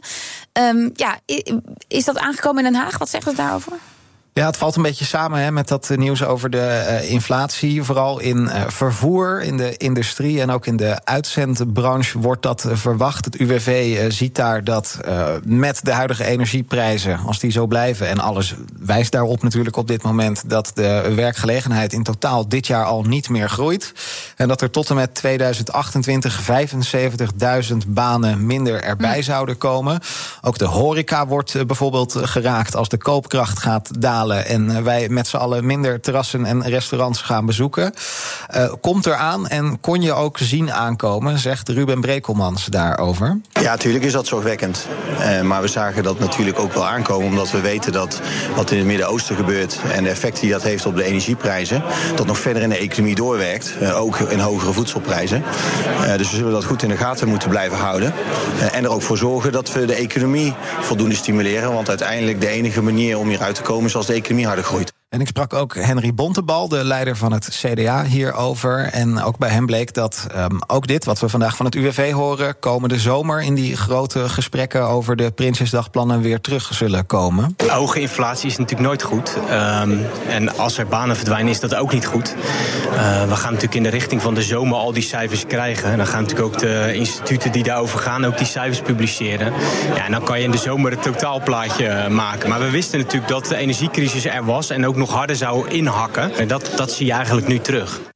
Is dat aangekomen in Den Haag? Wat zegt het daarover? Ja, het valt een beetje samen met dat nieuws over de inflatie. Vooral in vervoer, in de industrie en ook in de uitzendbranche wordt dat verwacht. Het UWV ziet daar dat met de huidige energieprijzen, als die zo blijven, en alles wijst daarop natuurlijk op dit moment, dat de werkgelegenheid in totaal dit jaar al niet meer groeit. En dat er tot en met 2028 75.000 banen minder erbij zouden komen. Ook de horeca wordt bijvoorbeeld geraakt als de koopkracht gaat dalen en wij met z'n allen minder terrassen en restaurants gaan bezoeken. Komt eraan en kon je ook zien aankomen, zegt Ruben Brekelmans daarover. Ja, natuurlijk is dat zorgwekkend. Maar we zagen dat natuurlijk ook wel aankomen, omdat we weten dat wat in het Midden-Oosten gebeurt en de effecten die dat heeft op de energieprijzen, dat nog verder in de economie doorwerkt, ook in hogere voedselprijzen. Dus we zullen dat goed in de gaten moeten blijven houden. En er ook voor zorgen dat we de economie voldoende stimuleren, want uiteindelijk de enige manier om hieruit te komen is als de economie harder groeit. En ik sprak ook Henry Bontebal, de leider van het CDA, hierover. En ook bij hem bleek dat ook dit, wat we vandaag van het UWV horen, komende zomer in die grote gesprekken over de Prinsjesdagplannen weer terug zullen komen. Hoge inflatie is natuurlijk nooit goed. En als er banen verdwijnen is dat ook niet goed. We gaan natuurlijk in de richting van de zomer al die cijfers krijgen. En dan gaan natuurlijk ook de instituten die daarover gaan ook die cijfers publiceren. Ja, en dan kan je in de zomer het totaalplaatje maken. Maar we wisten natuurlijk dat de energiecrisis er was en ook nog harder zou inhakken. En dat zie je eigenlijk nu terug.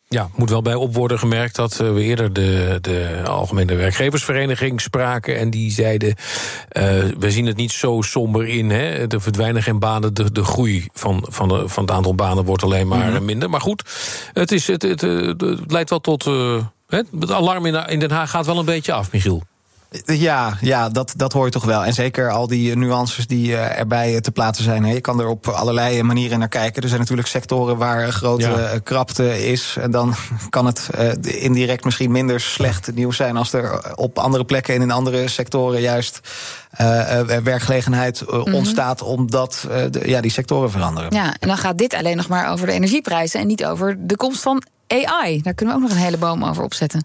Ja, moet wel bij op worden gemerkt dat we eerder de Algemene Werkgeversvereniging spraken. En die zeiden, we zien het niet zo somber in. Hè? Er verdwijnen geen banen, de groei van het aantal banen wordt alleen maar minder. Maar goed, het leidt wel tot... het alarm in Den Haag gaat wel een beetje af, Michiel. Ja, dat hoor je toch wel. En zeker al die nuances die erbij te plaatsen zijn. Je kan er op allerlei manieren naar kijken. Er zijn natuurlijk sectoren waar grote krapte is. En dan kan het indirect misschien minder slecht nieuws zijn als er op andere plekken en in andere sectoren juist werkgelegenheid ontstaat omdat die sectoren veranderen. Ja, en dan gaat dit alleen nog maar over de energieprijzen en niet over de komst van AI. Daar kunnen we ook nog een hele boom over opzetten.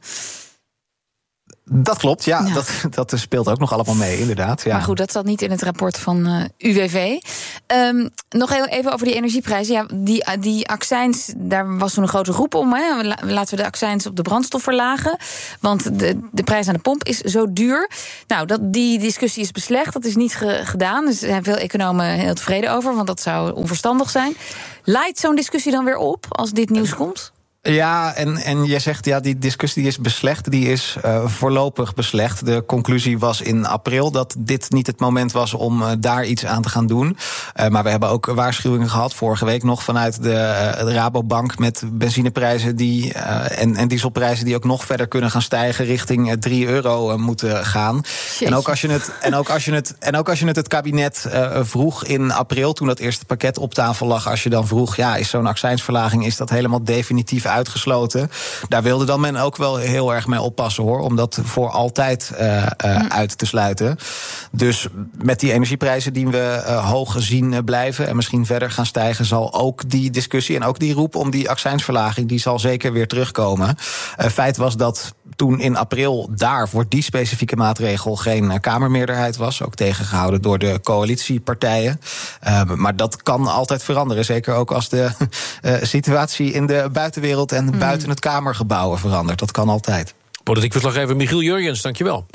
Dat klopt, ja. Dat speelt ook nog allemaal mee, inderdaad. Ja. Maar goed, dat zat niet in het rapport van UWV. Nog even over die energieprijzen. Ja, die accijns, daar was toen een grote roep om. Hè. Laten we de accijns op de brandstof verlagen. Want de prijs aan de pomp is zo duur. Nou, die discussie is beslecht. Dat is niet gedaan. Dus er zijn veel economen heel tevreden over. Want dat zou onverstandig zijn. Leidt zo'n discussie dan weer op als dit nieuws komt? Ja, en jij zegt, die discussie is beslecht. Die is voorlopig beslecht. De conclusie was in april dat dit niet het moment was om daar iets aan te gaan doen. Maar we hebben ook waarschuwingen gehad, vorige week nog, vanuit de Rabobank met benzineprijzen en dieselprijzen die ook nog verder kunnen gaan stijgen, richting €3 moeten gaan. Jeetje. En ook als je het kabinet vroeg in april, toen dat eerste pakket op tafel lag, als je dan vroeg, is zo'n accijnsverlaging, is dat helemaal definitief uitgesloten? Daar wilde dan men ook wel heel erg mee oppassen, hoor, om dat voor altijd uit te sluiten. Dus met die energieprijzen die we hoog zien blijven en misschien verder gaan stijgen, zal ook die discussie en ook die roep om die accijnsverlaging, die zal zeker weer terugkomen. Feit was dat toen in april daar voor die specifieke maatregel geen Kamermeerderheid was, ook tegengehouden door de coalitiepartijen. Maar dat kan altijd veranderen, zeker ook als de situatie in de buitenwereld en buiten het Kamergebouwen verandert. Dat kan altijd. Politiek verslaggever Michiel Jurjens, dankjewel.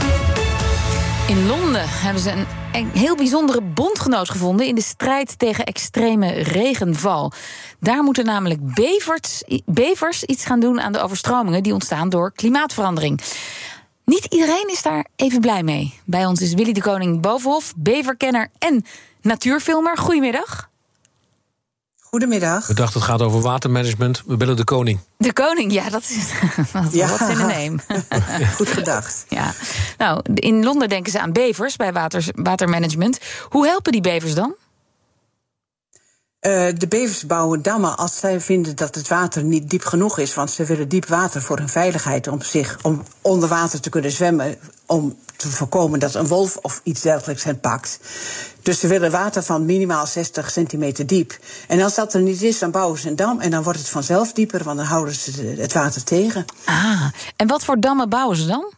In Londen hebben ze een heel bijzondere bondgenoot gevonden in de strijd tegen extreme regenval. Daar moeten namelijk bevers iets gaan doen aan de overstromingen die ontstaan door klimaatverandering. Niet iedereen is daar even blij mee. Bij ons is Willy de Koning Bovenhof, beverkenner en natuurfilmer. Goedemiddag. Goedemiddag. We dachten het gaat over watermanagement. We bellen de koning. De koning, ja, dat is wat in de name. Goed gedacht. Ja. Nou, in Londen denken ze aan bevers bij watermanagement. Hoe helpen die bevers dan? De bevers bouwen dammen als zij vinden dat het water niet diep genoeg is. Want ze willen diep water voor hun veiligheid, om onder water te kunnen zwemmen, om te voorkomen dat een wolf of iets dergelijks hen pakt. Dus ze willen water van minimaal 60 centimeter diep. En als dat er niet is, dan bouwen ze een dam en dan wordt het vanzelf dieper, want dan houden ze het water tegen. En wat voor dammen bouwen ze dan?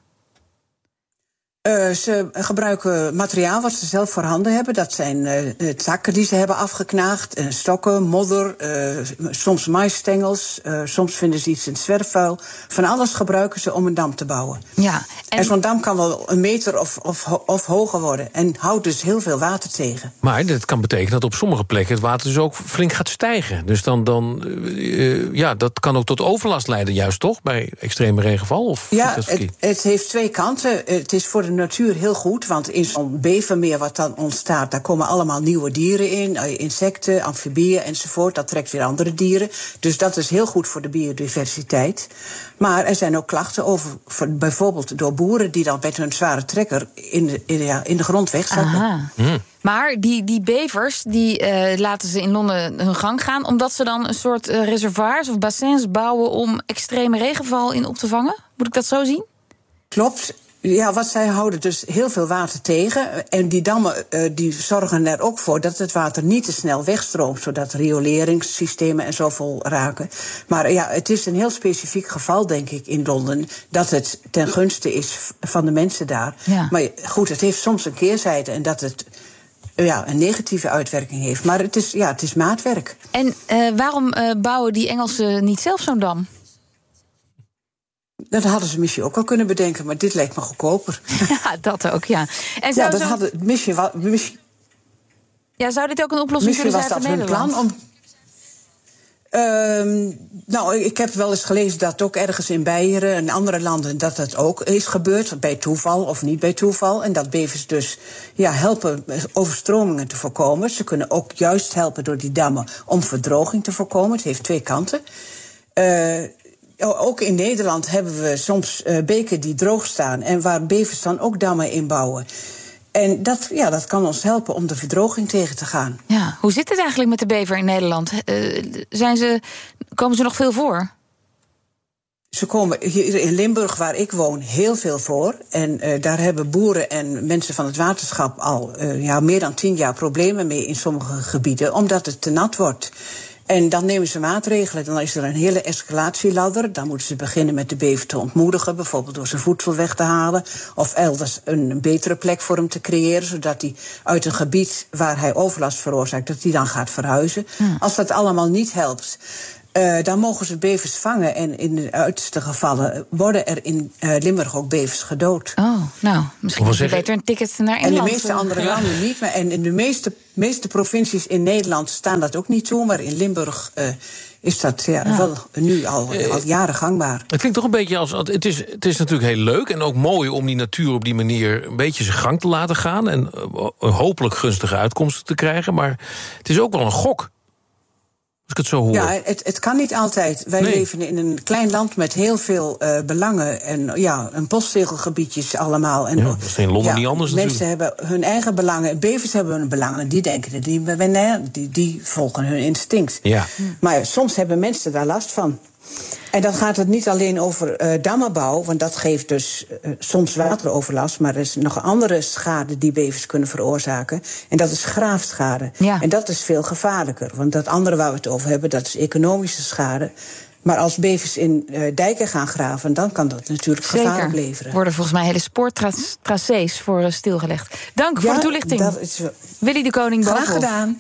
Ze gebruiken materiaal wat ze zelf voorhanden hebben. Dat zijn takken die ze hebben afgeknaagd, stokken, modder, soms maïsstengels. Soms vinden ze iets in zwerfvuil. Van alles gebruiken ze om een dam te bouwen. Ja, en zo'n dam kan wel 1 meter of hoger worden. En houdt dus heel veel water tegen. Maar dat kan betekenen dat op sommige plekken het water dus ook flink gaat stijgen. Dus dat kan ook tot overlast leiden, juist toch? Bij extreme regenval? Of het heeft 2 kanten. Het is voor de natuur heel goed, want in zo'n bevermeer wat dan ontstaat, daar komen allemaal nieuwe dieren in, insecten, amfibieën enzovoort. Dat trekt weer andere dieren. Dus dat is heel goed voor de biodiversiteit. Maar er zijn ook klachten over, bijvoorbeeld door boeren die dan met hun zware trekker in de grond wegzakken. Maar die bevers, die laten ze in Londen hun gang gaan, omdat ze dan een soort reservoirs of bassins bouwen om extreme regenval in op te vangen? Moet ik dat zo zien? Klopt. Ja, wat zij houden dus heel veel water tegen. En die dammen die zorgen er ook voor dat het water niet te snel wegstroomt, zodat rioleringssystemen en zo vol raken. Maar ja, het is een heel specifiek geval, denk ik, in Londen, dat het ten gunste is van de mensen daar. Ja. Maar goed, het heeft soms een keerzijde en dat het een negatieve uitwerking heeft. Maar het is maatwerk. En waarom bouwen die Engelsen niet zelf zo'n dam? Dat hadden ze misschien ook wel kunnen bedenken, maar dit lijkt me goedkoper. Ja, dat ook, ja. En zou dit zou dit ook een oplossing kunnen zijn voor Nederland? Ik heb wel eens gelezen dat ook ergens in Beieren en andere landen dat het ook is gebeurd, bij toeval of niet bij toeval. En dat bevers dus helpen overstromingen te voorkomen. Ze kunnen ook juist helpen door die dammen om verdroging te voorkomen. Het heeft twee kanten. Ook in Nederland hebben we soms beken die droog staan en waar bevers dan ook dammen in bouwen. En dat kan ons helpen om de verdroging tegen te gaan. Ja, hoe zit het eigenlijk met de bever in Nederland? Komen ze nog veel voor? Ze komen hier in Limburg, waar ik woon, heel veel voor. En daar hebben boeren en mensen van het waterschap al meer dan 10 jaar problemen mee in sommige gebieden, omdat het te nat wordt. En dan nemen ze maatregelen. Dan is er een hele escalatieladder. Dan moeten ze beginnen met de bever te ontmoedigen, bijvoorbeeld door zijn voedsel weg te halen, of elders een betere plek voor hem te creëren, zodat hij uit een gebied waar hij overlast veroorzaakt, dat hij dan gaat verhuizen. Als dat allemaal niet helpt, dan mogen ze bevers vangen. En in de uiterste gevallen worden er in Limburg ook bevers gedood. Misschien is het beter een ticket naar Engeland. En de meeste andere landen niet. En in de meeste provincies in Nederland staan dat ook niet toe. Maar in Limburg is dat wel nu al jaren gangbaar. Het klinkt toch een beetje als... Het is natuurlijk heel leuk en ook mooi om die natuur op die manier een beetje zijn gang te laten gaan. En hopelijk gunstige uitkomsten te krijgen. Maar het is ook wel een gok. Als ik het zo hoor. Ja, het kan niet altijd. Wij leven in een klein land met heel veel belangen en postzegelgebiedjes allemaal. En, dat is in Londen niet anders mensen hebben hun eigen belangen, bevers hebben hun belangen. Die denken, die volgen hun instinct. Ja. Maar soms hebben mensen daar last van. En dan gaat het niet alleen over dammenbouw, want dat geeft dus soms wateroverlast, maar er is nog een andere schade die bevers kunnen veroorzaken. En dat is graafschade. Ja. En dat is veel gevaarlijker, want dat andere waar we het over hebben, dat is economische schade. Maar als bevers in dijken gaan graven, dan kan dat natuurlijk gevaar opleveren. Er worden volgens mij hele spoortracés voor stilgelegd. Dank voor de toelichting. Dat is Willy de Koning. Graag gedaan.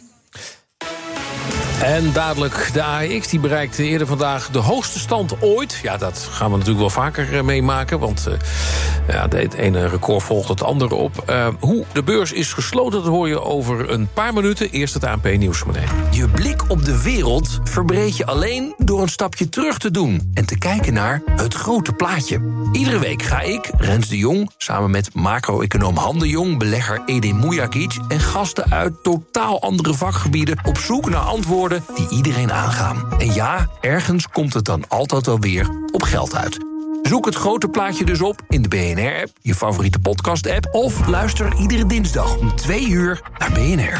En dadelijk de AEX, die bereikte eerder vandaag de hoogste stand ooit. Ja, dat gaan we natuurlijk wel vaker meemaken, want het ene record volgt het andere op. Hoe de beurs is gesloten, dat hoor je over een paar minuten. Eerst het ANP-nieuws meteen. Je blik op de wereld verbreed je alleen door een stapje terug te doen en te kijken naar het grote plaatje. Iedere week ga ik, Rens de Jong, samen met macro-econoom Han de Jong, belegger Edin Mujagic en gasten uit totaal andere vakgebieden op zoek naar antwoorden die iedereen aangaan. En ja, ergens komt het dan altijd wel weer op geld uit. Zoek het grote plaatje dus op in de BNR-app, je favoriete podcast-app, of luister iedere dinsdag om 2 uur naar BNR.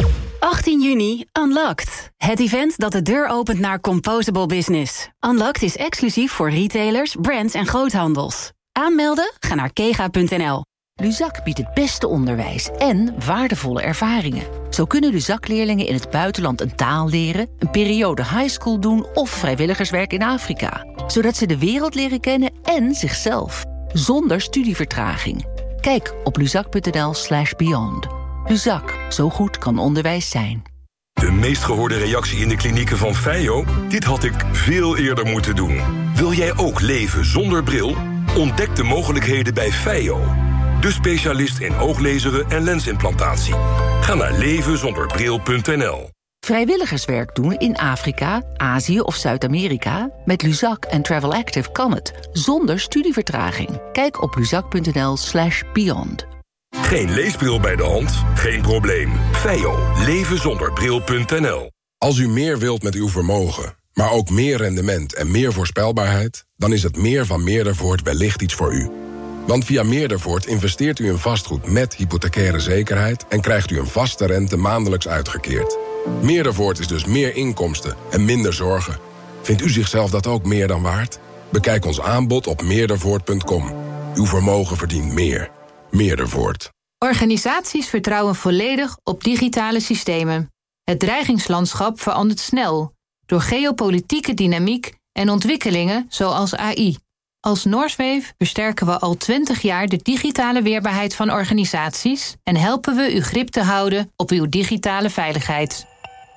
18 juni, Unlocked. Het event dat de deur opent naar Composable Business. Unlocked is exclusief voor retailers, brands en groothandels. Aanmelden? Ga naar kega.nl. Luzak biedt het beste onderwijs en waardevolle ervaringen. Zo kunnen Luzak-leerlingen in het buitenland een taal leren, een periode highschool doen of vrijwilligerswerk in Afrika. Zodat ze de wereld leren kennen en zichzelf. Zonder studievertraging. Kijk op luzak.nl/beyond. Luzak, zo goed kan onderwijs zijn. De meest gehoorde reactie in de klinieken van Feio? Dit had ik veel eerder moeten doen. Wil jij ook leven zonder bril? Ontdek de mogelijkheden bij Feio. De specialist in ooglezeren en lensimplantatie. Ga naar levenzonderbril.nl. Vrijwilligerswerk doen in Afrika, Azië of Zuid-Amerika? Met Luzak en Travel Active kan het, zonder studievertraging. Kijk op luzak.nl/beyond. Geen leesbril bij de hand? Geen probleem. Feio. Levenzonderbril.nl. Als u meer wilt met uw vermogen, maar ook meer rendement en meer voorspelbaarheid, dan is het meer van Meerdervoort wellicht iets voor u. Want via Meerdervoort investeert u in vastgoed met hypothecaire zekerheid en krijgt u een vaste rente maandelijks uitgekeerd. Meerdervoort is dus meer inkomsten en minder zorgen. Vindt u zichzelf dat ook meer dan waard? Bekijk ons aanbod op meerdervoort.com. Uw vermogen verdient meer. Meerdervoort. Organisaties vertrouwen volledig op digitale systemen. Het dreigingslandschap verandert snel door geopolitieke dynamiek en ontwikkelingen zoals AI. Als Norswave versterken we al 20 jaar de digitale weerbaarheid van organisaties en helpen we u grip te houden op uw digitale veiligheid.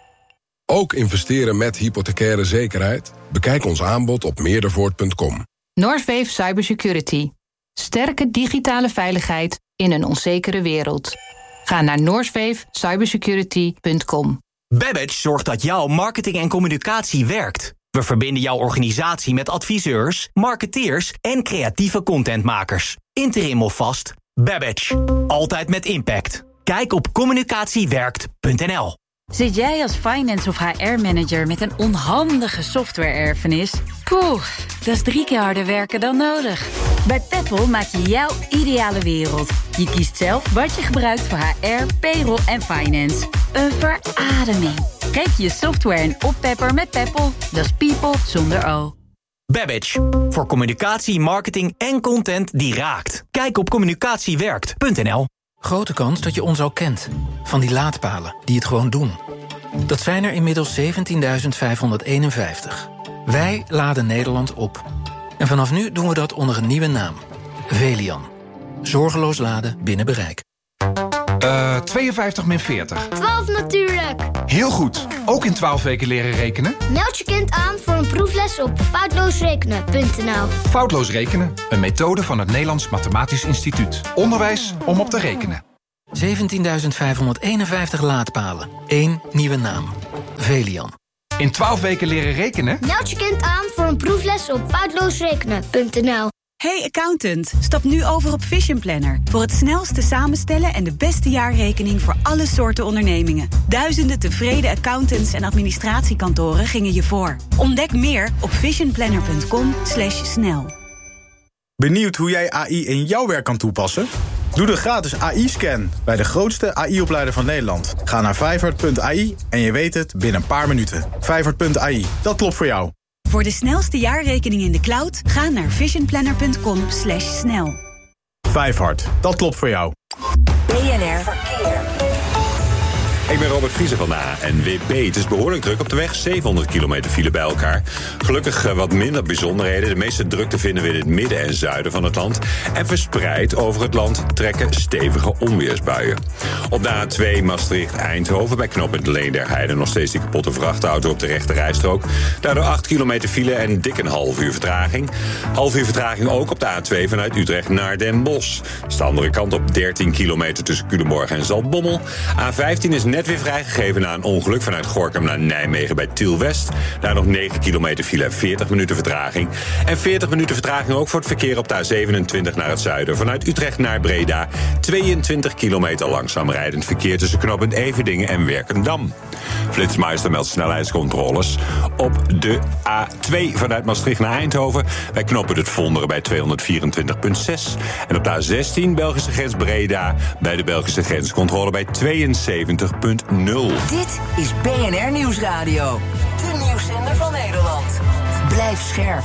Ook investeren met hypothecaire zekerheid? Bekijk ons aanbod op meerdervoort.com. Norswave Cybersecurity. Sterke digitale veiligheid in een onzekere wereld. Ga naar norswavecybersecurity.com. Babbage zorgt dat jouw marketing en communicatie werkt. We verbinden jouw organisatie met adviseurs, marketeers en creatieve contentmakers. Interim of vast, Babbage. Altijd met impact. Kijk op communicatiewerkt.nl. Zit jij als finance of HR-manager met een onhandige software-erfenis? Poeh, dat is 3 keer harder werken dan nodig. Bij Peppol maak je jouw ideale wereld. Je kiest zelf wat je gebruikt voor HR, payroll en finance. Een verademing. Geef je software een oppepper met Peppol. Dat is people zonder O. Babbage. Voor communicatie, marketing en content die raakt. Kijk op communicatiewerkt.nl. Grote kans dat je ons al kent. Van die laadpalen die het gewoon doen. Dat zijn er inmiddels 17.551. Wij laden Nederland op. En vanaf nu doen we dat onder een nieuwe naam. Velian. Zorgeloos laden binnen bereik. 52 min 40. 12 natuurlijk. Heel goed. Ook in 12 weken leren rekenen? Meld je kind aan voor een proefles op foutloosrekenen.nl. Foutloos rekenen. Een methode van het Nederlands Mathematisch Instituut. Onderwijs om op te rekenen. 17.551 laadpalen. 1 nieuwe naam. Velian. In 12 weken leren rekenen? Meld je kind aan voor een proefles op foutloosrekenen.nl. Hey accountant, stap nu over op Vision Planner. Voor het snelste samenstellen en de beste jaarrekening voor alle soorten ondernemingen. Duizenden tevreden accountants en administratiekantoren gingen je voor. Ontdek meer op visionplanner.com/snel. Benieuwd hoe jij AI in jouw werk kan toepassen? Doe de gratis AI-scan bij de grootste AI-opleider van Nederland. Ga naar vijfhart.ai en je weet het binnen een paar minuten. Vijfhart.ai, dat klopt voor jou. Voor de snelste jaarrekening in de cloud, ga naar visionplanner.com/snel. Vijfhart, dat klopt voor jou. BNR Verkeer. Ik ben Robert Vriezer van de ANWB. Het is behoorlijk druk op de weg. 700 kilometer file bij elkaar. Gelukkig wat minder bijzonderheden. De meeste drukte vinden we in het midden en zuiden van het land. En verspreid over het land trekken stevige onweersbuien. Op de A2 Maastricht-Eindhoven bij knooppunt Leende nog steeds die kapotte vrachtauto op de rechte rijstrook. Daardoor 8 kilometer file en dik een half uur vertraging. Half uur vertraging ook op de A2 vanuit Utrecht naar Den Bosch. Dat is de andere kant op 13 kilometer tussen Culemborg en Zaltbommel. A15 is net weer vrijgegeven na een ongeluk vanuit Gorinchem naar Nijmegen bij Tiel-West. Daar nog 9 kilometer file en 40 minuten vertraging. En 40 minuten vertraging ook voor het verkeer op de A27 naar het zuiden. Vanuit Utrecht naar Breda. 22 kilometer langzaam rijdend verkeer tussen knooppunt Everdingen en Werkendam. Flitsmeister meldt snelheidscontroles op de A2 vanuit Maastricht naar Eindhoven. Bij knooppunt Het Vonderen bij 224,6. En op de A16 Belgische grens Breda bij de Belgische grenscontrole bij 72,0. Dit is BNR Nieuwsradio. De nieuwszender van Nederland. Blijf scherp.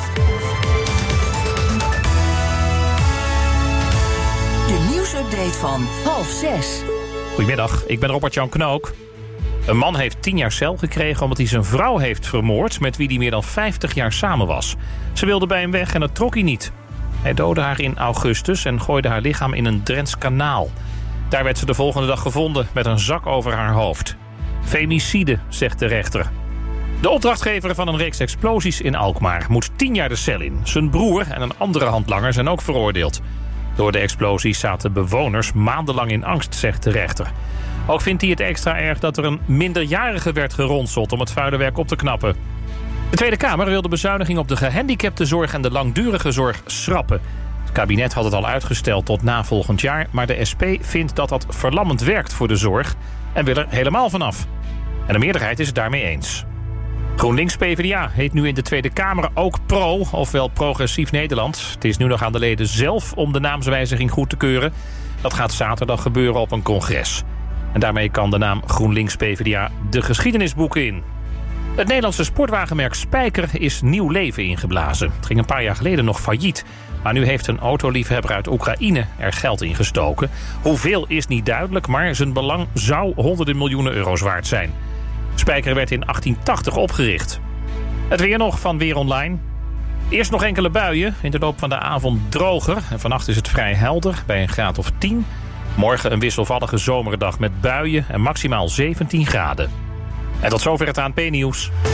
De nieuwsupdate van 5:30. Goedemiddag, ik ben Robert-Jan Knook. Een man heeft 10 jaar cel gekregen omdat hij zijn vrouw heeft vermoord, met wie hij meer dan 50 jaar samen was. Ze wilde bij hem weg en dat trok hij niet. Hij doodde haar in augustus en gooide haar lichaam in een Drents kanaal. Daar werd ze de volgende dag gevonden met een zak over haar hoofd. Femicide, zegt de rechter. De opdrachtgever van een reeks explosies in Alkmaar moet 10 jaar de cel in. Zijn broer en een andere handlanger zijn ook veroordeeld. Door de explosies zaten bewoners maandenlang in angst, zegt de rechter. Ook vindt hij het extra erg dat er een minderjarige werd geronseld om het vuile werk op te knappen. De Tweede Kamer wil de bezuiniging op de gehandicaptenzorg en de langdurige zorg schrappen. Het kabinet had het al uitgesteld tot na volgend jaar, maar de SP vindt dat dat verlammend werkt voor de zorg en wil er helemaal vanaf. En de meerderheid is het daarmee eens. GroenLinks-PVDA heet nu in de Tweede Kamer ook PRO, ofwel Progressief Nederland. Het is nu nog aan de leden zelf om de naamswijziging goed te keuren. Dat gaat zaterdag gebeuren op een congres. En daarmee kan de naam GroenLinks-PVDA de geschiedenisboeken in. Het Nederlandse sportwagenmerk Spijker is nieuw leven ingeblazen. Het ging een paar jaar geleden nog failliet. Maar nu heeft een autoliefhebber uit Oekraïne er geld in gestoken. Hoeveel is niet duidelijk, maar zijn belang zou honderden miljoenen euro's waard zijn. Spijker werd in 1880 opgericht. Het weer nog van Weer Online. Eerst nog enkele buien, in de loop van de avond droger. En vannacht is het vrij helder, bij een graad of 10. Morgen een wisselvallige zomerdag met buien en maximaal 17 graden. En tot zover het ANP-nieuws.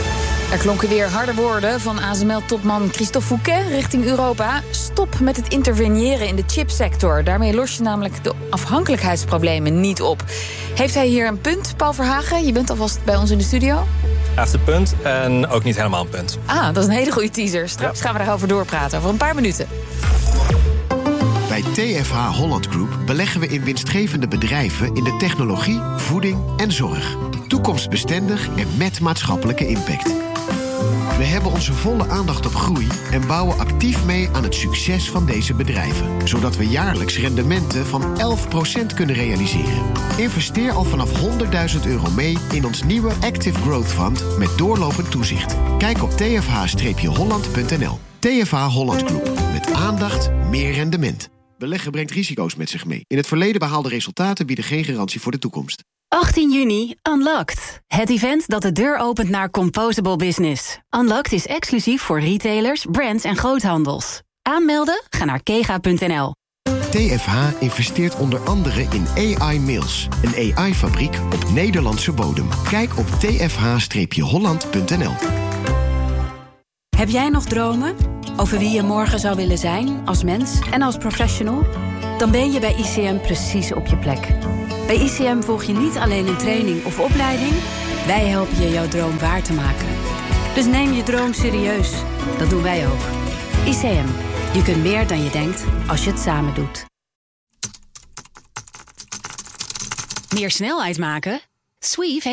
Er klonken weer harde woorden van ASML-topman Christophe Fouquet richting Europa. Stop met het interveneren in de chipsector. Daarmee los je namelijk de afhankelijkheidsproblemen niet op. Heeft hij hier een punt, Paul Verhagen? Je bent alvast bij ons in de studio. Hij heeft een punt en ook niet helemaal een punt. Ah, dat is een hele goede teaser. Straks gaan we daarover doorpraten, over een paar minuten. Bij TFH Holland Group beleggen we in winstgevende bedrijven in de technologie, voeding en zorg. Toekomstbestendig en met maatschappelijke impact. We hebben onze volle aandacht op groei en bouwen actief mee aan het succes van deze bedrijven. Zodat we jaarlijks rendementen van 11% kunnen realiseren. Investeer al vanaf €100.000 mee in ons nieuwe Active Growth Fund met doorlopend toezicht. Kijk op tfh-holland.nl. TFH Holland Group. Met aandacht, meer rendement. Beleggen brengt risico's met zich mee. In het verleden behaalde resultaten bieden geen garantie voor de toekomst. 18 juni, Unlocked. Het event dat de deur opent naar Composable Business. Unlocked is exclusief voor retailers, brands en groothandels. Aanmelden? Ga naar kega.nl. TFH investeert onder andere in AI Mills, een AI-fabriek op Nederlandse bodem. Kijk op tfh-holland.nl. Heb jij nog dromen over wie je morgen zou willen zijn als mens en als professional? Dan ben je bij ICM precies op je plek. Bij ICM volg je niet alleen een training of opleiding. Wij helpen je jouw droom waar te maken. Dus neem je droom serieus. Dat doen wij ook. ICM. Je kunt meer dan je denkt als je het samen doet. Meer snelheid maken? Sweeve